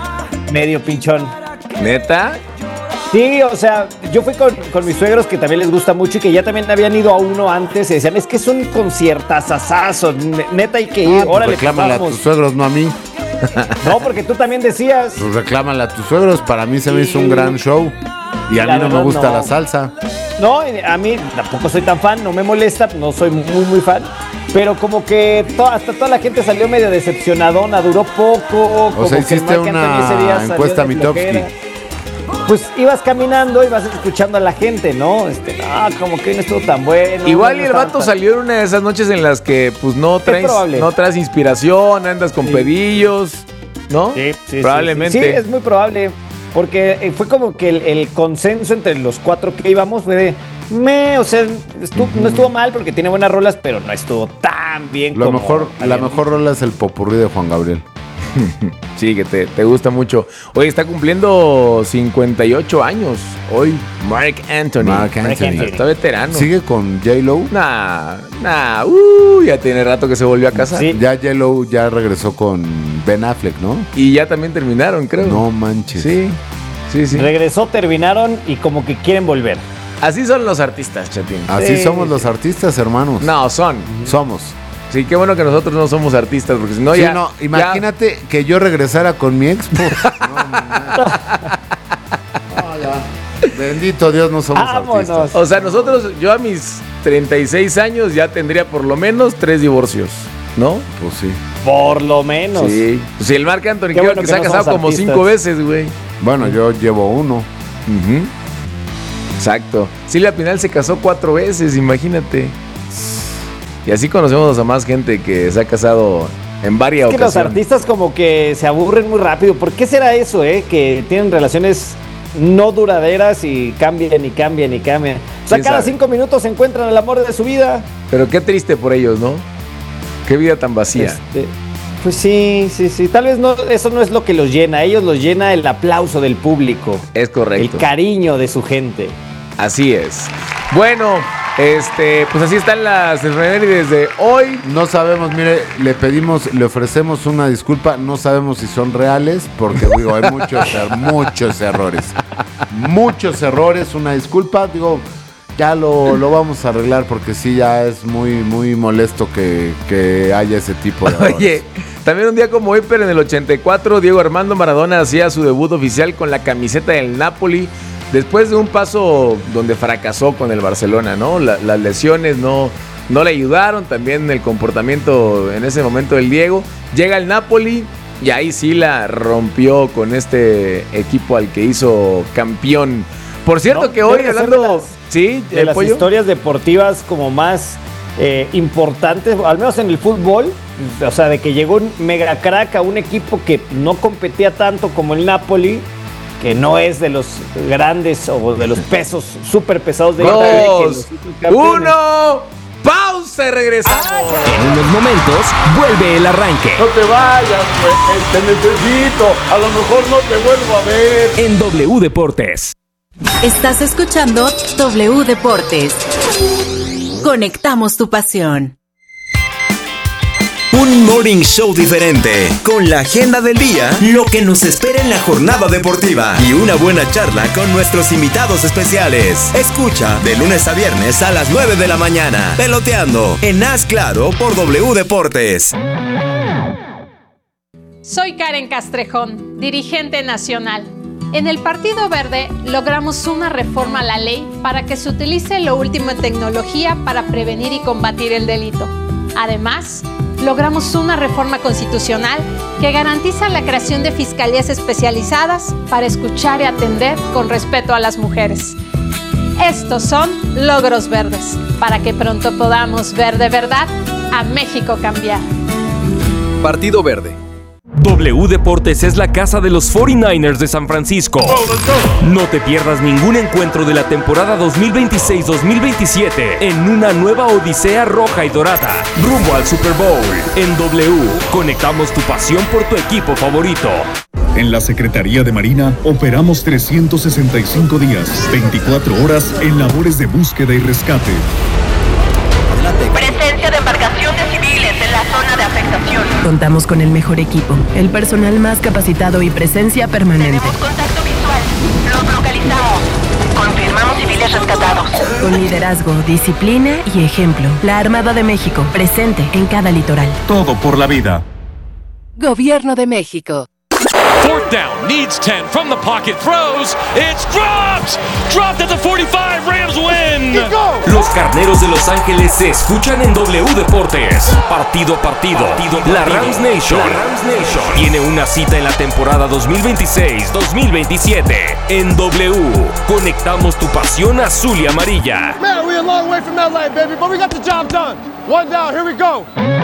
medio pinchón. ¿Neta? Sí, o sea, yo fui con, con mis suegros que también les gusta mucho y que ya también habían ido a uno antes y decían, es que es un conciertazazazo, ne- neta hay que ir, Ah, pues órale, reclámale a vamos. tus suegros, no a mí. No, porque tú también decías. Pues reclámale a tus suegros. Para mí se me hizo un gran show. Y a La mí no me verdad, gusta no. la salsa. No, a mí tampoco soy tan fan, no me molesta, no soy muy, muy fan. Pero como que to- hasta toda la gente salió medio decepcionadona, duró poco. como sea, que el hiciste Marc Anthony una ese día salió encuesta de Mitofsky. flojera. Pues ibas caminando y vas escuchando a la gente, ¿no? Este, ah, como que no estuvo tan bueno. Igual no y el estaba vato tan- salió en una de esas noches en las que pues no traes, probable. no traes inspiración, andas con Sí. pedillos, ¿no? Sí, sí, sí, Probablemente. Sí, sí, es muy probable. Porque eh, fue como que el, el consenso entre los cuatro que íbamos fue de, me, o sea, estu- no estuvo mal porque tiene buenas rolas, pero no estuvo tan bien Lo como mejor, la habían mejor rola es el popurrí de Juan Gabriel. Sí, que te, te gusta mucho. Oye, está cumpliendo cincuenta y ocho años hoy Marc Anthony. Marc Anthony. Está veterano. ¿Sigue con J-Lo? Nah, nah, uh, ya tiene rato que se volvió a casar. Sí. Ya J-Lo ya regresó con Ben Affleck, ¿no? Y ya también terminaron, creo. No manches. Sí, sí, sí. Regresó, terminaron y como que quieren volver. Así son los artistas, Chatín. Así Sí, somos sí, los artistas, hermanos. No, son. Somos. Sí, qué bueno que nosotros no somos artistas, porque si no sí, ya... No, imagínate ya... que yo regresara con mi ex. No, no, ya. Bendito Dios, no somos Vámonos. artistas. O sea, nosotros, yo a mis treinta y seis años ya tendría por lo menos tres divorcios, ¿no? Pues sí. Por lo menos. Sí. Pues si el Marc Anthony creo bueno que, que se ha casado como artistas. cinco veces, güey. Bueno, yo llevo uno. Uh-huh. Exacto. Silvia Pinal se casó cuatro veces, imagínate. Y así conocemos a más gente que se ha casado en varias es que ocasiones. Los artistas como que se aburren muy rápido. ¿Por qué será eso, eh? Que tienen relaciones no duraderas y cambian y cambian y cambian. O sea, cada sabe? cinco minutos se encuentran el amor de su vida. Pero qué triste por ellos, ¿no? Qué vida tan vacía. Este, pues sí, sí, sí. Tal vez no, eso no es lo que los llena. A ellos los llena el aplauso del público. Es correcto. El cariño de su gente. Así es. Bueno, este, pues así están las efemérides de hoy. No sabemos, mire, le pedimos, le ofrecemos una disculpa. No sabemos si son reales, porque digo, hay muchos, muchos errores. Muchos errores, una disculpa, digo. Ya lo, lo vamos a arreglar porque sí, ya es muy, muy molesto que, que haya ese tipo de errores. Oye, también un día como hoy, pero en el ochenta y cuatro, Diego Armando Maradona hacía su debut oficial con la camiseta del Napoli, después de un paso donde fracasó con el Barcelona, ¿no? La, las lesiones no, no le ayudaron, también el comportamiento en ese momento del Diego. Llega al Napoli y ahí sí la rompió con este equipo al que hizo campeón. Por cierto, no, que hoy hablando... Sí, de las pollo? historias deportivas como más eh, importantes, al menos en el fútbol, o sea, de que llegó un mega crack a un equipo que no competía tanto como el Napoli, que no es de los grandes o de los pesos súper pesados de Dos, uno, pausa y regresamos. Ah, en unos momentos vuelve el arranque. No te vayas, pues, te necesito, a lo mejor no te vuelvo a ver. En W Deportes. Estás escuchando W Deportes. Conectamos tu pasión. Un morning show diferente, con la agenda del día, lo que nos espera en la jornada deportiva y una buena charla con nuestros invitados especiales. Escucha de lunes a viernes a las nueve de la mañana, Peloteando en Haz Claro por W Deportes. Soy Karen Castrejón, dirigente nacional. En el Partido Verde logramos una reforma a la ley para que se utilice lo último en tecnología para prevenir y combatir el delito. Además, logramos una reforma constitucional que garantiza la creación de fiscalías especializadas para escuchar y atender con respeto a las mujeres. Estos son logros verdes, para que pronto podamos ver de verdad a México cambiar. Partido Verde. W Deportes es la casa de los cuarenta y nueve ers de San Francisco. No te pierdas ningún encuentro de la temporada dos mil veintiséis dos mil veintisiete en una nueva odisea roja y dorada, rumbo al Super Bowl. En W, conectamos tu pasión por tu equipo favorito. En la Secretaría de Marina operamos trescientos sesenta y cinco días, veinticuatro horas en labores de búsqueda y rescate. Presencia de embarcaciones civiles en la zona de afectación. Contamos con el mejor equipo, el personal más capacitado y presencia permanente. Tenemos contacto visual. Los localizamos. Confirmamos civiles rescatados. Con liderazgo, disciplina y ejemplo. La Armada de México, presente en cada litoral. Todo por la vida. Gobierno de México. Fourth down, needs ten, from the pocket, throws, it's dropped! Dropped at the forty-five, Rams win! Los Carneros de Los Ángeles se escuchan en W Deportes. Partido a partido, partido, partido. La Rams Nation, la Rams Nation tiene una cita en la temporada dos mil veintiséis dos mil veintisiete. En W, conectamos tu pasión azul y amarilla. Man, we're a long way from that line, baby, but we got the job done. One down, here we go.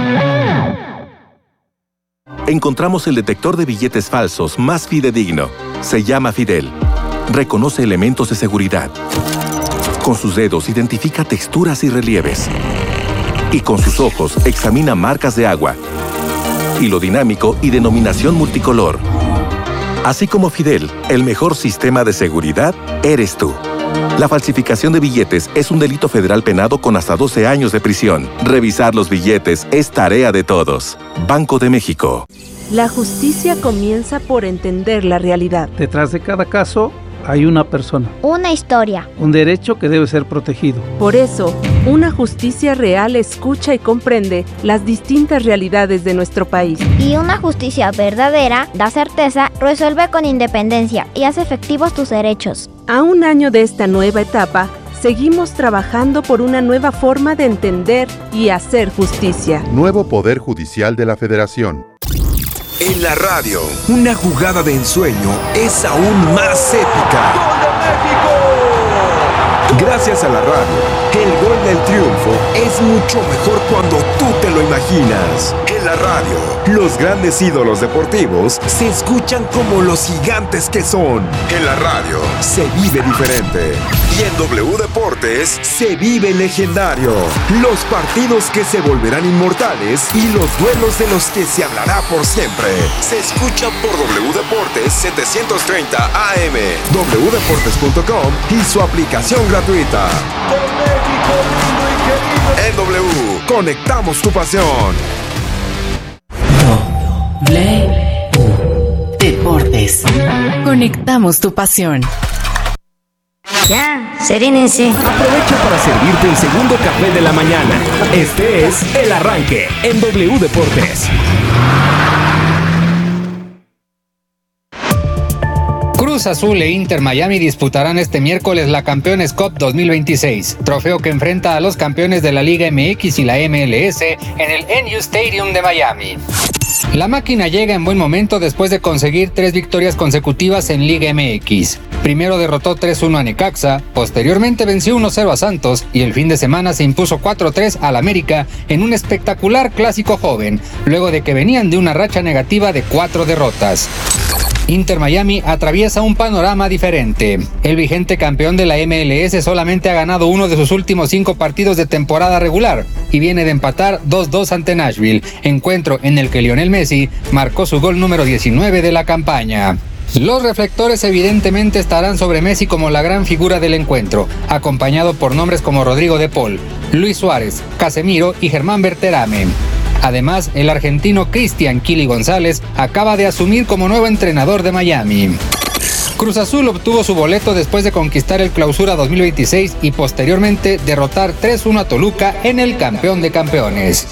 Encontramos el detector de billetes falsos más fidedigno. Se llama Fidel. Reconoce elementos de seguridad. Con sus dedos identifica texturas y relieves. Y con sus ojos examina marcas de agua, hilo dinámico y denominación multicolor. Así como Fidel, el mejor sistema de seguridad eres tú. La falsificación de billetes es un delito federal penado con hasta doce años de prisión. Revisar los billetes es tarea de todos. Banco de México. La justicia comienza por entender la realidad. Detrás de cada caso hay una persona, una historia, un derecho que debe ser protegido. Por eso, una justicia real escucha y comprende las distintas realidades de nuestro país. Y una justicia verdadera da certeza, resuelve con independencia y hace efectivos tus derechos. A un año de esta nueva etapa, seguimos trabajando por una nueva forma de entender y hacer justicia. Nuevo Poder Judicial de la Federación. En la radio, una jugada de ensueño es aún más épica. ¡Gol de México! Gracias a la radio, el gol del triunfo es mucho mejor cuando tú te lo imaginas. En la radio, los grandes ídolos deportivos se escuchan como los gigantes que son. En la radio, se vive diferente. Y en W Deportes, se vive legendario. Los partidos que se volverán inmortales y los duelos de los que se hablará por siempre. Se escuchan por W Deportes setecientos treinta A M, w deportes punto com y su aplicación gratuita. En W, conectamos tu pasión. W Deportes. Conectamos tu pasión. Ya, serénense. Aprovecha para servirte el segundo café de la mañana. Este es El Arranque en W Deportes. Cruz Azul e Inter Miami disputarán este miércoles la Campeones Cup dos mil veintiséis, trofeo que enfrenta a los campeones de la Liga M X y la M L S en el N U Stadium de Miami. La máquina llega en buen momento después de conseguir tres victorias consecutivas en Liga M X. Primero derrotó tres uno a Necaxa, posteriormente venció uno cero a Santos y el fin de semana se impuso cuatro tres al América en un espectacular clásico joven, luego de que venían de una racha negativa de cuatro derrotas. Inter Miami atraviesa un panorama diferente. El vigente campeón de la M L S solamente ha ganado uno de sus últimos cinco partidos de temporada regular y viene de empatar dos dos ante Nashville, encuentro en el que Lionel Messi marcó su gol número diecinueve de la campaña. Los reflectores evidentemente estarán sobre Messi como la gran figura del encuentro, acompañado por nombres como Rodrigo de Paul, Luis Suárez, Casemiro y Germán Berterame. Además, el argentino Cristian Kili González acaba de asumir como nuevo entrenador de Miami. Cruz Azul obtuvo su boleto después de conquistar el Clausura dos mil veintiséis y posteriormente derrotar tres uno a Toluca en el campeón de campeones.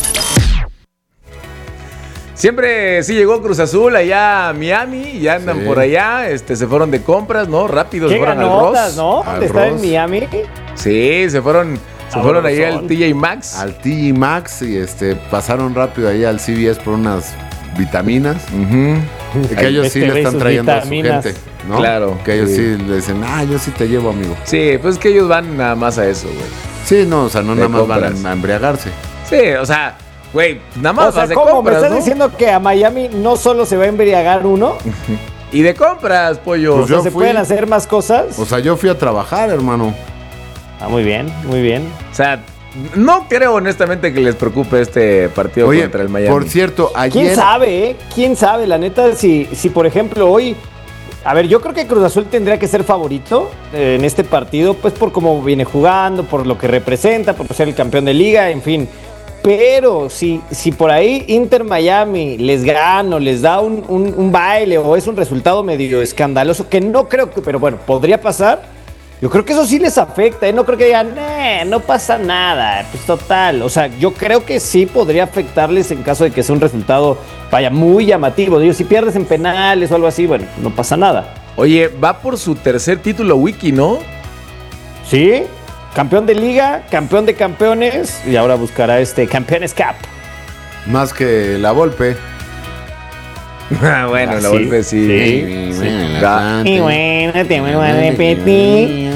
Siempre sí llegó Cruz Azul allá a Miami, ya andan sí. por allá, este, se fueron de compras, ¿no? Rápido, se fueron al Ross. ¿no? Al de estar en Miami. Sí, se fueron... Se fueron ahí al T J Maxx. Al T J Maxx y este, pasaron rápido ahí al C V S por unas vitaminas. Uh-huh. Que ellos sí le están trayendo vitaminas. A su gente, ¿no? Claro. Que ellos sí. sí le dicen, ah, yo sí te llevo, amigo. Sí, pues es que ellos van nada más a eso, güey. Sí, no, o sea, no de nada compras. Más van a embriagarse. Sí, o sea, güey, nada más o sea, vas de ¿cómo? compras, ¿Me estás ¿no? diciendo que a Miami no solo se va a embriagar uno? Y de compras, pollo. Pues o sea, ¿se fui, pueden hacer más cosas? O sea, yo fui a trabajar, hermano. Ah, muy bien, muy bien. O sea, no creo honestamente que les preocupe este partido Oye, contra el Miami. Por cierto, ayer... ¿Quién sabe, eh? ¿Quién sabe? La neta, si, si por ejemplo hoy... A ver, yo creo que Cruz Azul tendría que ser favorito eh, en este partido, pues por cómo viene jugando, por lo que representa, por ser el campeón de liga, en fin. Pero si, si por ahí Inter Miami les gana o les da un, un, un baile o es un resultado medio escandaloso, que no creo que, pero bueno, podría pasar... Yo creo que eso sí les afecta, ¿eh? No creo que digan, eh, no pasa nada, pues total. O sea, yo creo que sí podría afectarles en caso de que sea un resultado, vaya, muy llamativo. Digo, si pierdes en penales o algo así, bueno, no pasa nada. Oye, va por su tercer título Wiki, ¿no? Sí, campeón de liga, campeón de campeones y ahora buscará este Campeones Cup. Más que la Volpe. Ah, bueno, ah, la sí, Volpe sí. sí, sí, sí. Y bueno, te vuelvo a repetir.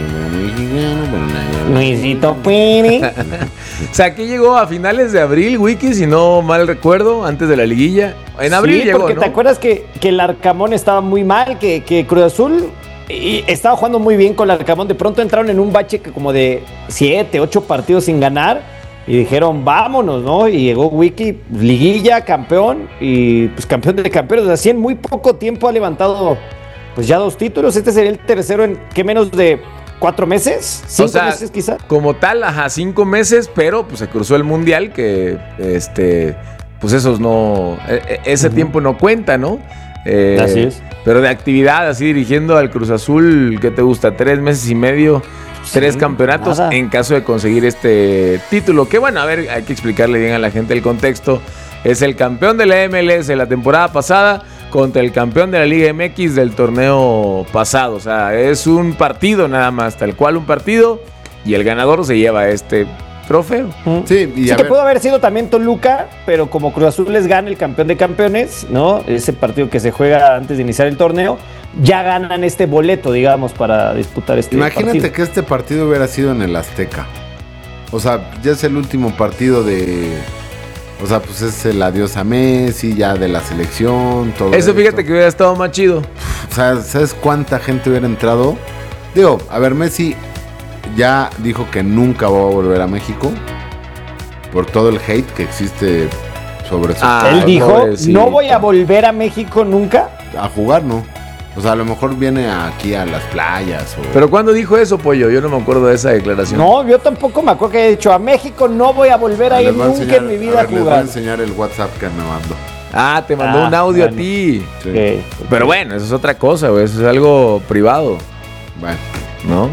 Luisito Pérez. O sea, aquí llegó a finales de abril, Wiki, si no mal recuerdo, antes de la liguilla. En abril sí, llegó, porque ¿no? te acuerdas que, que el Arcamón estaba muy mal, que, que Cruz Azul y estaba jugando muy bien con el Arcamón. De pronto entraron en un bache que como de siete, ocho partidos sin ganar. Y dijeron, vámonos, ¿no? Y llegó Wiki, liguilla, campeón, y pues campeón de campeones. Así en muy poco tiempo ha levantado pues ya dos títulos. Este sería el tercero en, ¿qué menos de cuatro meses? ¿Cinco o sea, meses quizá? Como tal, ajá, cinco meses, pero pues se cruzó el Mundial, que este, pues esos no, ese uh-huh. tiempo no cuenta, ¿no? Eh, así es. Pero de actividad, así dirigiendo al Cruz Azul, ¿qué te gusta? Tres meses y medio, sí, tres campeonatos nada. En caso de conseguir este título. Que bueno, a ver, hay que explicarle bien a la gente el contexto. Es el campeón de la M L S de la temporada pasada contra el campeón de la Liga M X del torneo pasado. O sea, es un partido nada más, tal cual un partido, y el ganador se lleva este trofeo. Sí, y sí que ver. Pudo haber sido también Toluca, pero como Cruz Azul les gana el campeón de campeones, ¿no? Ese partido que se juega antes de iniciar el torneo, ya ganan este boleto, digamos, para disputar este Imagínate partido. que este partido hubiera sido en el Azteca. O sea, ya es el último partido de... O sea, pues es el adiós a Messi, ya de la selección, todo eso. Eso fíjate esto. que hubiera estado más chido. O sea, ¿sabes cuánta gente hubiera entrado? Digo, a ver, Messi ya dijo que nunca va a volver a México por todo el hate que existe sobre su... Ah, él dijo, sí, no voy a volver a México nunca. A jugar, no. O sea, a lo mejor viene aquí a las playas. O... ¿Pero cuándo dijo eso, Pollo? Yo no me acuerdo de esa declaración. No, yo tampoco me acuerdo que haya dicho, a México no voy a volver a ir nunca enseñar, en mi vida a, ver, a jugar. Les voy a enseñar el WhatsApp que me mandó. Ah, te mandó ah, un audio bueno. a ti. Sí. Okay. Pero bueno, eso es otra cosa, güey. Eso es algo privado. Bueno. ¿No?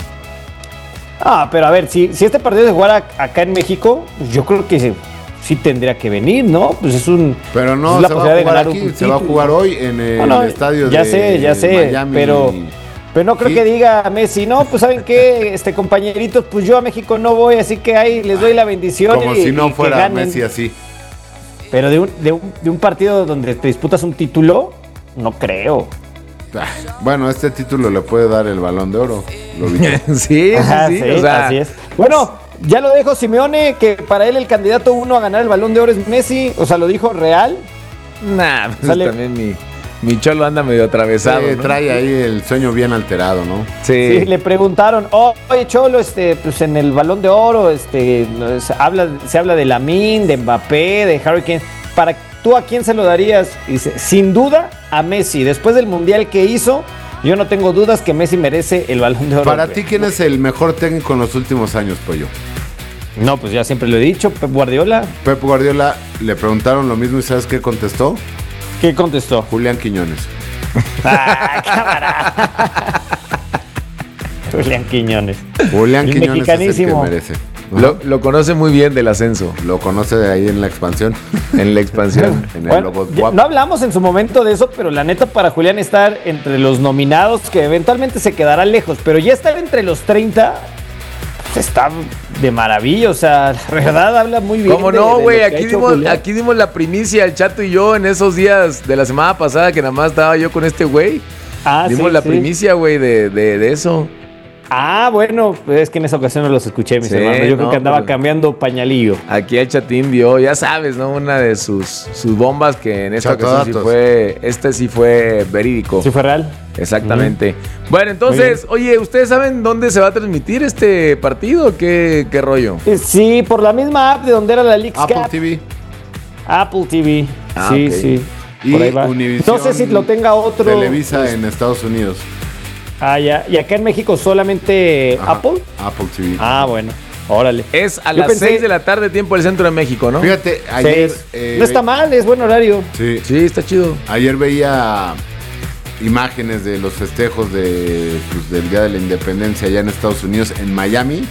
Ah, pero a ver, si, si este partido se jugara acá en México, yo creo que sí, sí tendría que venir, ¿no? Pues es un... Pero no, es la se, va a jugar aquí, se va a jugar hoy en el no, no, estadio ya de sé, ya sé, Miami. Pero, pero no creo ¿Sí? que diga Messi, no, pues ¿saben qué, este compañeritos? Pues yo a México no voy, así que ahí les doy la bendición. Como y, si no y fuera Messi así. Pero de un, de, un, de un partido donde te disputas un título, no creo. Bueno, este título le puede dar el Balón de Oro. Lo vi. sí, sí, Ajá, sí, sí, o sea, así es. Bueno, ya lo dijo Simeone, que para él el candidato uno a ganar el Balón de Oro es Messi. O sea, lo dijo real. Nah, pues Sale. también mi, mi cholo anda medio atravesado. Sí, ¿no? Trae ahí el sueño bien alterado, ¿no? Sí. Sí, le preguntaron, oh, oye, Cholo, este, pues en el Balón de Oro, este, se habla, se habla de Lamine, de Mbappé, de Harry Kane. Para ¿tú a quién se lo darías? Dice, sin duda a Messi. Después del Mundial que hizo, yo no tengo dudas que Messi merece el Balón de Oro. Para ti, ¿quién es el mejor técnico en los últimos años, Pollo? No, pues ya siempre lo he dicho, Pep Guardiola. Pep Guardiola, le preguntaron lo mismo y ¿sabes qué contestó? ¿Qué contestó? Julián Quiñones. ¡Ah, cámara! Julián Quiñones. Julián el Quiñones mexicanísimo. Es el que merece. Lo, lo conoce muy bien del ascenso. Lo conoce de ahí en la expansión. En la expansión. en bueno, el Lobo ya, no hablamos en su momento de eso, pero la neta para Julián estar entre los nominados, que eventualmente se quedará lejos, pero ya estar entre los treinta, pues está de maravilla. O sea, la verdad habla muy bien. ¿Cómo de, no, güey? Aquí, aquí dimos la primicia, el Chato y yo, en esos días de la semana pasada que nada más estaba yo con este güey. Ah, dimos sí, la sí. primicia, güey, de, de, de eso. Ah, bueno, es que en esa ocasión no los escuché, mis sí, hermanos. Yo no, creo que andaba pero cambiando pañalillo. Aquí el Chatín dio, ya sabes, ¿no? Una de sus, sus bombas que en esta Chato ocasión datos. sí fue, este sí fue verídico. ¿Sí fue real? Exactamente. Uh-huh. Bueno, entonces, oye, ¿ustedes saben dónde se va a transmitir este partido? ¿Qué, qué rollo? Sí, por la misma app de donde era la Leagues Apple Cup. T V. Apple T V. Ah, sí, okay. sí. Y Por ahí va. Univision, no sé si lo tenga otro. Televisa pues, en Estados Unidos. Ah, ya. ¿Y acá en México solamente Ajá, Apple? Apple T V. Ah, bueno. Órale. Es a Yo las pensé- seis de la tarde, tiempo del centro de México, ¿no? Fíjate, ayer... Seis. eh, no está mal, es buen horario. Sí, Sí, está chido. ayer veía imágenes de los festejos de, pues, del Día de la Independencia allá en Estados Unidos, en Miami.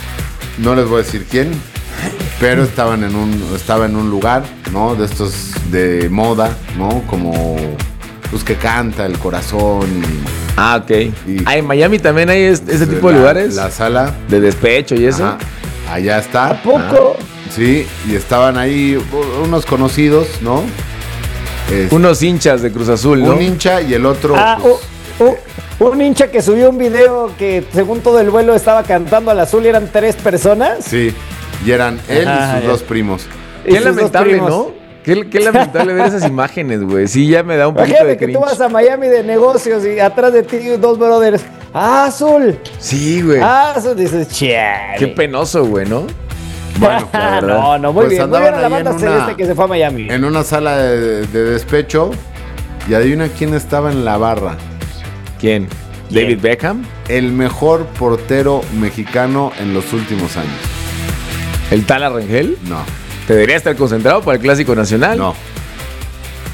No les voy a decir quién, pero estaban en un, estaba en un lugar, ¿no? De estos de moda, ¿no? Como los que canta el corazón y... Ah, ok. Y- ah, en Miami también hay es- ese tipo de la- lugares La sala. de despecho y eso. Ajá, allá está. ¿A poco? Sí, y estaban ahí unos conocidos, ¿no? Este, Unos hinchas de Cruz Azul, ¿no? un hincha y el otro... Ah, pues, u- u- un hincha que subió un video que según todo el vuelo estaba cantando al azul y eran tres personas. sí, y eran él Ajá, y sus ya. dos primos. Y Qué sus dos lamentable, primos. ¿no? Qué, qué lamentable ver esas imágenes, güey. Sí, ya me da un poquito Imagínate de que cringe. tú vas a Miami de negocios y atrás de ti dos brothers. ¡Ah, azul! Sí, güey. ¡Ah, azul! Dices, chale. Qué penoso, güey, ¿no? Bueno, la verdad. no, no, muy Pues bien. Muy andaban bien a la ahí banda en celeste una- que se fue a Miami. En una sala de, de despecho, y adivina quién estaba en la barra. ¿Quién? ¿Quién? ¿David Beckham? El mejor portero mexicano en los últimos años. ¿El Tala Rangel? No, ¿Te debería estar concentrado para el Clásico Nacional? no.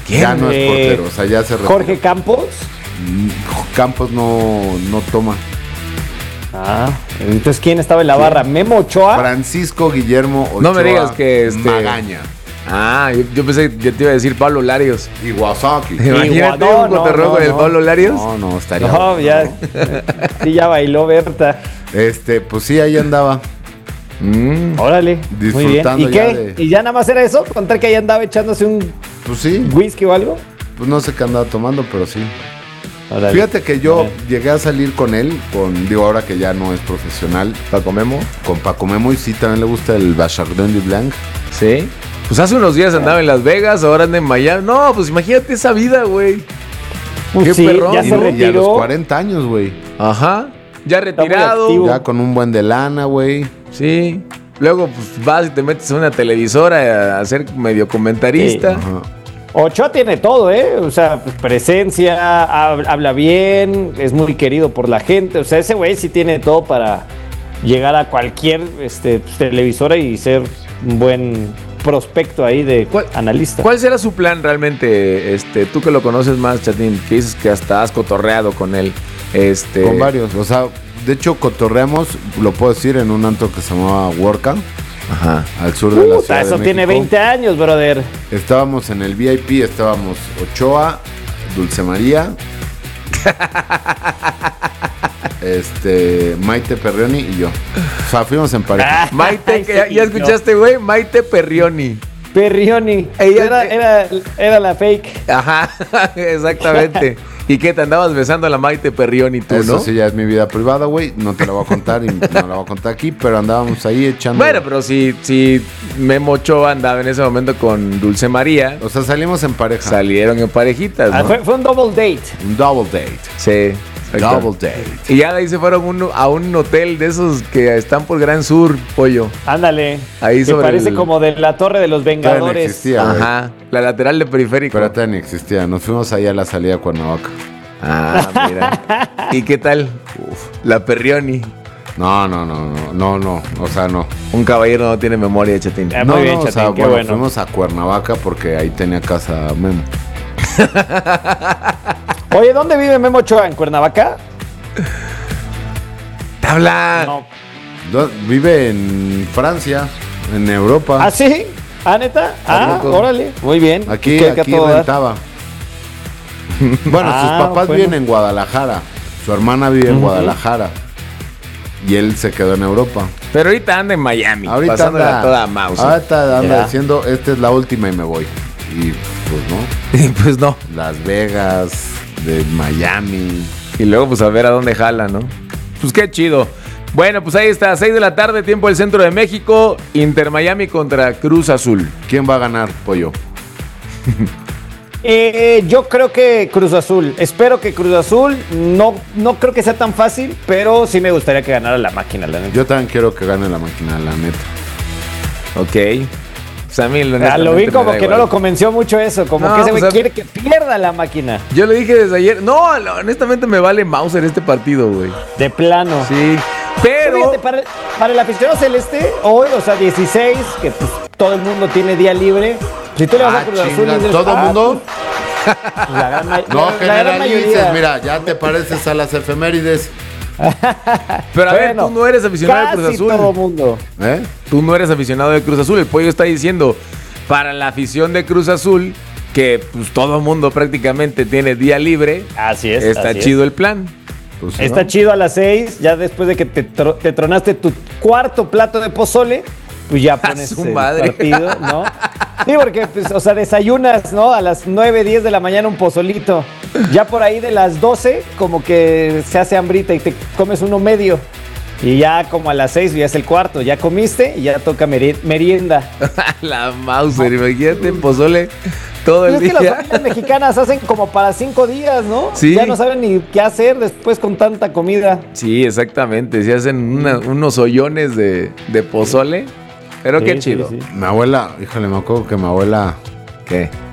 ¿Quién? Ya no es Eh, portero, o sea, ya se retiró. Jorge Campos. Campos no, no toma. Ah, entonces ¿quién estaba en la barra? ¿Memo Ochoa? Francisco Guillermo Ochoa. No me digas que este... Magaña. Ah, yo, yo pensé que te iba a decir Pablo Larios. Iwasaki. Imagínate no, un no, cotorreo no, con el no. Pablo Larios. No, no, estaría. No, bueno, ya. no. Sí, ya bailó Berta. Este, pues sí, ahí andaba. Mm. Órale. Muy bien. Disfrutando ¿Y ya qué? de- ¿Y ya nada más era eso? ¿Contar que ahí andaba echándose un Pues sí. whisky o algo? Pues no sé qué andaba tomando, pero sí. Órale. Fíjate que yo Órale. llegué a salir con él, con, digo, ahora que ya no es profesional, Paco Memo. con Paco Memo, y sí, también le gusta el Bachardon du Blanc. Sí. Pues hace unos días andaba en Las Vegas, ahora anda en Miami. No, pues imagínate esa vida, güey. Pues Qué sí, perrón. ya Y, se y a los retiró. cuarenta años, güey. Ajá. Ya muy retirado. activo. Ya con un buen de lana, güey. Sí. Luego pues, vas y te metes en una televisora a ser medio comentarista. Ajá. Ochoa tiene todo, ¿eh? O sea, pues, presencia, hab- habla bien, es muy querido por la gente. O sea, ese güey sí tiene todo para llegar a cualquier este, televisora y ser un buen prospecto ahí de ¿Cuál- analista. ¿Cuál será su plan realmente? Este, tú que lo conoces más, Chatín, que dices que hasta has cotorreado con él. Este, Con varios. O sea, de hecho, cotorreamos, lo puedo decir, en un antro que se llamaba Worka, Ajá. al sur de la Puta, Ciudad eso de tiene México. veinte años, brother. Estábamos en el V I P, estábamos Ochoa, Dulce María, este, Maite Perrioni y yo. O sea, fuimos en pareja. Maite, Ay, que ya, sí, ya no. escuchaste, güey. Maite Perrioni. Perrioni. Ella- Era, era, era la fake. Ajá, exactamente. ¿Y qué? Te andabas besando a la Maite Perrioni tú, Eso ¿no? sí ya es mi vida privada, güey. No te la voy a contar y no la voy a contar aquí, pero andábamos ahí echando. Bueno, pero si, si Memo Ochoa andaba en ese momento con Dulce María, O sea, salimos en pareja. salieron en parejitas, Ah, ¿no? fue, fue un double date. Un double date. Sí. exacto. Double date. Y ya de ahí se fueron uno- a un hotel de esos que están por Gran Sur, pollo. Ándale. Ahí que sobre parece el- como de la Torre de los Todavía no Vengadores. existía, güey. Ajá. La lateral de periférico. Pero todavía ni existía. Nos fuimos ahí a la salida a Cuernavaca. Ah, mira. ¿Y qué tal? La Perrioni. No, no, no, no, no, no. O sea, no. Un caballero no tiene memoria, Chatín. Ah, no, muy bien, no, o sea, Chatín, qué bueno, bueno. fuimos a Cuernavaca porque ahí tenía casa Memo. Oye, ¿dónde vive Memo Ochoa? ¿En Cuernavaca? ¡Tabla! No. Do- Vive en Francia, en Europa. ¿Ah, sí? ¿Ah, neta? Ah, loco. órale. Muy bien. Aquí, ¿Qué- qué a aquí todo dar? rentaba. Bueno, Ah, sus papás bueno. viven en Guadalajara. Su hermana vive en Ujú. Guadalajara. Y él se quedó en Europa. Pero ahorita anda en Miami. Ahorita pasándola anda, toda mouse. ahorita anda Ya. diciendo, esta es la última y me voy. Y pues no. Y pues no. Las Vegas, de Miami. Y luego pues a ver a dónde jala, ¿no? Pues qué chido. Bueno, pues ahí está, seis de la tarde, tiempo del centro de México. Inter Miami contra Cruz Azul. ¿Quién va a ganar, Pollo? Eh, yo creo que Cruz Azul. Espero que Cruz Azul. No, no creo que sea tan fácil, pero sí me gustaría que ganara la máquina, la neta. Yo también quiero que gane la máquina, la neta. Ok. Pues a mí lo, Ah, lo vi honestamente, como me da que no igual. lo convenció mucho eso, como No, que ese güey pues, a- quiere que pierda la máquina. Yo le dije desde ayer. No, lo- honestamente me vale Mauser este partido, güey. De plano. Sí. Pero. Fíjate, para, para el aficionado celeste, hoy, o sea, dieciséis, que pues, todo el mundo tiene día libre. Si tú le vas Ah, a Cruz chinga, Azul, y dices, ¿todo el ah, mundo? pues, la gran, ma- No la- la gran generalices, mayoría. mira, ya te pareces a las efemérides. Pero a ver, Bueno, tú no eres aficionado de Cruz casi Azul. todo mundo. ¿Eh? Tú no eres aficionado de Cruz Azul. El pollo está diciendo para la afición de Cruz Azul que pues todo el mundo prácticamente tiene día libre. Así es. Está así chido es. el plan. Pues, Está ¿no? chido a las seis, ya después de que te, tro- te tronaste tu cuarto plato de pozole, pues ya pones su el madre. partido, ¿no? Sí, porque, pues, o sea, desayunas, ¿no? A las nueve, diez de la mañana un pozolito. Ya por ahí de las doce, como que se hace hambrita y te comes uno medio. Y ya como a las seis ya es el cuarto, ya comiste y ya toca meri- merienda. La Mauser, imagínate, pozole todo Pues el es que las día. familias mexicanas hacen como para cinco días, ¿no? Sí. Ya no saben ni qué hacer después con tanta comida. Sí, exactamente. Se hacen una- unos hoyones de, de pozole. Pero Sí, qué sí, chido. sí. Mi abuela, híjole, me acuerdo que mi abuela ¿Qué?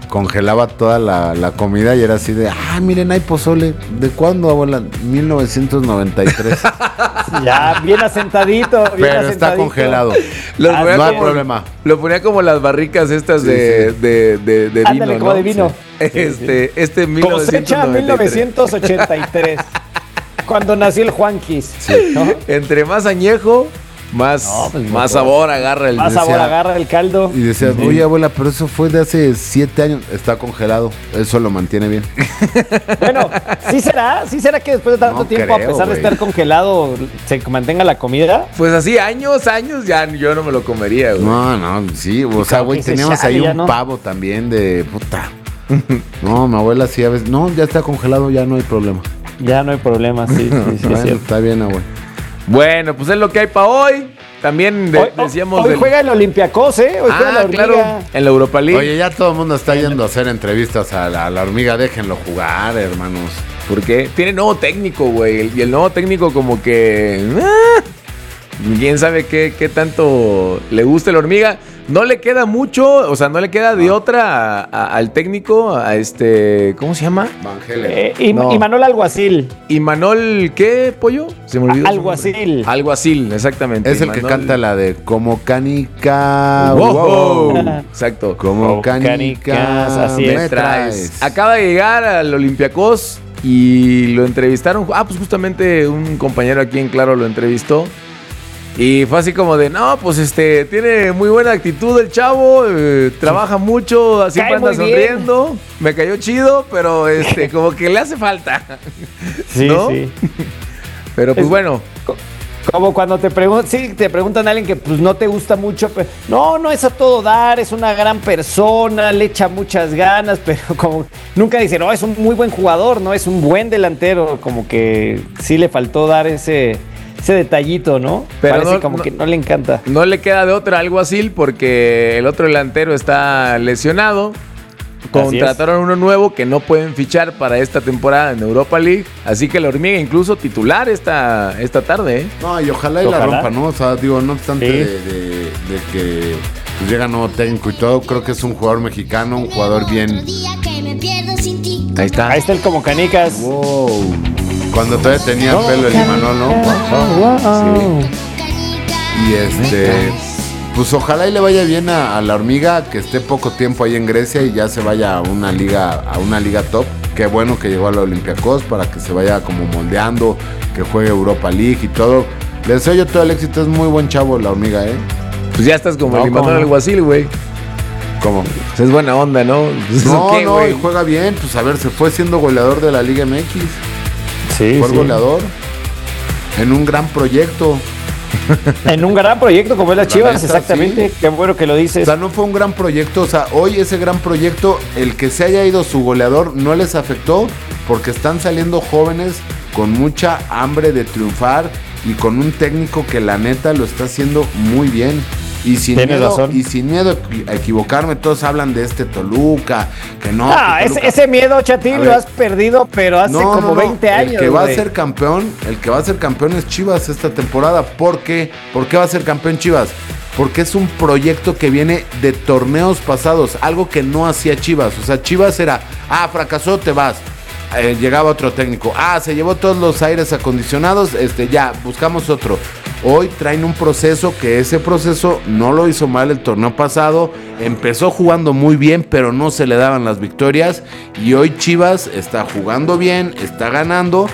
congelaba toda la, la comida y era así de, ah, miren, hay pozole. ¿De cuándo, abuela? mil novecientos noventa y tres. Ya, bien asentadito. Bien Pero asentadito. está congelado. Los Ah, ponía no hay como- problema. Lo ponía como las barricas estas Sí, de, sí. de, de, de vino, Ándale, como ¿no? de vino. Sí. Este, este mil novecientos Cosecha noventa y tres. mil novecientos ochenta y tres. Cuando nació el Juanquis. ¿no? Entre más añejo, más, No, pues, más mejor. sabor agarra el Más sabor decía- agarra el caldo. Y decías, Sí. oye, abuela, pero eso fue de hace siete años. Está congelado. Eso lo mantiene bien. Bueno, ¿sí será? ¿Sí será que después de tanto No tiempo, creo, a pesar güey. de estar congelado, se mantenga la comida? Pues así, años, años, ya yo no me lo comería, güey. No, no, sí. O sea, güey, que se teníamos chale, ahí ya un no. pavo también de puta. No, mi abuela sí a veces. No, ya está congelado, ya no hay problema. Ya no hay problema, sí, sí, sí, Bueno, es cierto. está bien, abuela. Bueno, pues es lo que hay para hoy. También de- Hoy, decíamos hoy del- juega el Olympiacos, ¿eh? Hoy juega la Ah, hormiga. claro, en la Europa League. Oye, ya todo el mundo está yendo a hacer entrevistas a la, a la hormiga. Déjenlo jugar, hermanos. Porque tiene nuevo técnico, güey. Y el nuevo técnico como que... ah, quién sabe qué, qué tanto le gusta la hormiga. No le queda mucho, o sea, no le queda de otra a- a- al técnico, a este... ¿Cómo se llama? Eh, y, No. y Manuel Alguacil. ¿Y Manol qué, pollo? Se me olvidó. su Alguacil. nombre. Alguacil, exactamente. Es el que Imanol- canta la de Como canica. Wow. wow. Exacto. Como Como canicas. canicas, así me es. Me traes. traes. Acaba de llegar al Olympiacos y lo entrevistaron. Ah, pues justamente un compañero aquí en Claro lo entrevistó. Y fue así como de, no, pues este, tiene muy buena actitud el chavo, eh, trabaja mucho, siempre Cae anda muy bien. sonriendo. Me cayó chido, pero este, como que le hace falta. Sí, ¿no? sí. Pero pues Es- bueno. Como cuando te preguntan, sí, te preguntan a alguien que pues no te gusta mucho, pero no, no es a todo dar, es una gran persona, le echa muchas ganas, pero como nunca dicen, no, es un muy buen jugador, no, es un buen delantero, como que sí le faltó dar ese, ese detallito, ¿no? Pero Parece no- como no- que no le encanta. No le queda de otra algo así porque el otro delantero está lesionado. Contrataron uno nuevo que no pueden fichar para esta temporada en Europa League. Así que la hormiga incluso titular esta, esta tarde. ¿eh? No, y ojalá y la Ojalá. rompa, ¿no? O sea, digo, no obstante Sí. de, de- de que pues, llega nuevo técnico y todo, creo que es un jugador mexicano, un jugador bien. Ahí está. Ahí está el como canicas. Wow. Cuando todavía tenía pelo el Imanol, ¿no? Wow. Y este, pues ojalá y le vaya bien a, a la hormiga, que esté poco tiempo ahí en Grecia y ya se vaya a una liga, a una liga top. Qué bueno que llegó a la Olympiacos para que se vaya como moldeando, que juegue Europa League y todo. Le deseo yo todo el éxito, es muy buen chavo la hormiga, ¿eh? Pues ya estás como No, el Imanol ¿cómo no? Alguacil, güey. ¿Cómo? Pues es buena onda, ¿no? Pues, No, ¿qué, no, güey? y juega bien, pues a ver, se fue siendo goleador de la Liga M X. Sí, Fue sí. goleador en un gran proyecto. En un gran proyecto como es las La Chivas, neta, exactamente. sí. Qué bueno que lo O dices. sea, no fue un gran proyecto. O sea, hoy ese gran proyecto, el que se haya ido su goleador, no les afectó porque están saliendo jóvenes con mucha hambre de triunfar y con un técnico que la neta lo está haciendo muy bien. Y sin, Tienes miedo, razón. y sin miedo a equivocarme, todos hablan de este Toluca, que no. Ah, que ese, Toluca- ese miedo, Chatín, A lo ver. has perdido, pero hace No, como no, no. veinte años. El que va güey. a ser campeón, el que va a ser campeón es Chivas esta temporada. ¿Por qué? ¿Por qué va a ser campeón Chivas? Porque es un proyecto que viene de torneos pasados, algo que no hacía Chivas. O sea, Chivas era, ah, fracasó, te vas. Eh, llegaba otro técnico, ah, se llevó todos los aires acondicionados, este, ya, buscamos otro. Hoy traen un proceso que ese proceso no lo hizo mal el torneo pasado, empezó jugando muy bien, pero no se le daban las victorias. Y hoy Chivas está jugando bien, está ganando.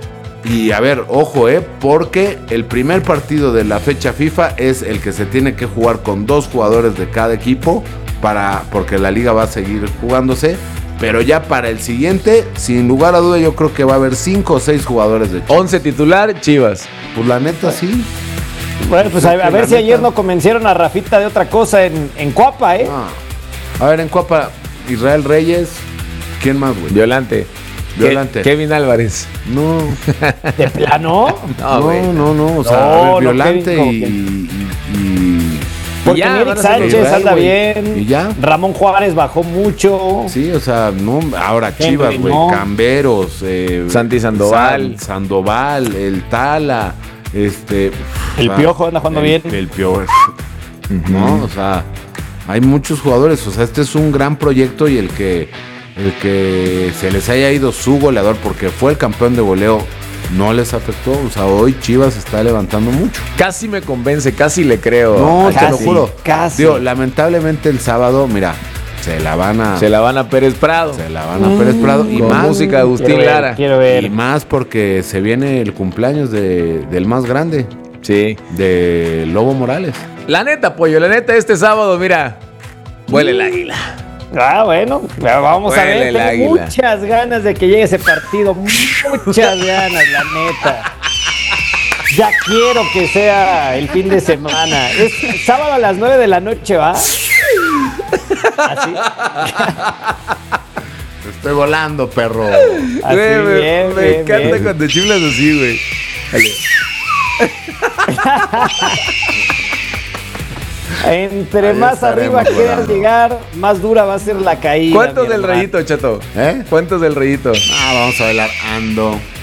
Y a ver, ojo, eh, porque el primer partido de la fecha FIFA es el que se tiene que jugar con dos jugadores de cada equipo, para, porque la liga va a seguir jugándose. Pero ya para el siguiente, sin lugar a duda, yo creo que va a haber cinco o seis jugadores de Chivas. once titular, Chivas. Pues la neta sí. Bueno, pues a, a ver si ayer no convencieron a Rafita de otra cosa en, en Cuapa, ¿eh? Ah. A ver, en Copa, Israel Reyes. ¿Quién más, güey? Violante. Violante. Ke- Kevin Álvarez. No. ¿De plano? No, güey. No, no, no. O sea, No, a ver, no, Violante Kevin, como y, que- y- y- Porque ya, Eric van a ser Sánchez Israel, anda güey. bien. ¿Y ya? Ramón Juárez bajó mucho. Sí, o sea, no, ahora Chivas, Henry, güey, no. Camberos, eh, Santi Sandoval. San- Sandoval, el Tala, este... El o sea, Piojo anda jugando el- bien. El Piojo, ¿no? O sea, Hay muchos jugadores, o sea, este es un gran proyecto y el que, el que se les haya ido su goleador porque fue el campeón de goleo no les afectó. O sea, hoy Chivas está levantando mucho. Casi me convence, casi le creo. No, casi, te lo juro. Casi. Digo, lamentablemente el sábado, mira, se la van a... Se la van a Pérez Prado. Se la van a mm, Pérez Prado. Y con más... música de Agustín quiero ver, Lara. Quiero ver. Y más porque se viene el cumpleaños de, del más grande. Sí. De Lobo Morales. La neta, pollo, la neta, este sábado, mira, vuela el águila. Ah, bueno, vamos Vuela a ver. el Tengo águila. muchas ganas de que llegue ese partido. Muchas ganas, la neta. Ya quiero que sea el fin de semana. Es sábado a las nueve de la noche, ¿va? Así. Estoy volando, perro. Así, Güey, me, bien, me bien, encanta bien. cuando chiflas así, güey. Dale. Entre Ahí más arriba estaremos quieras volando. llegar, más dura va a ser la caída. ¿Cuántos mi del hermano. rayito, Chato? ¿Eh? ¿Cuántos del rayito? Ah, vamos a bailar Ando.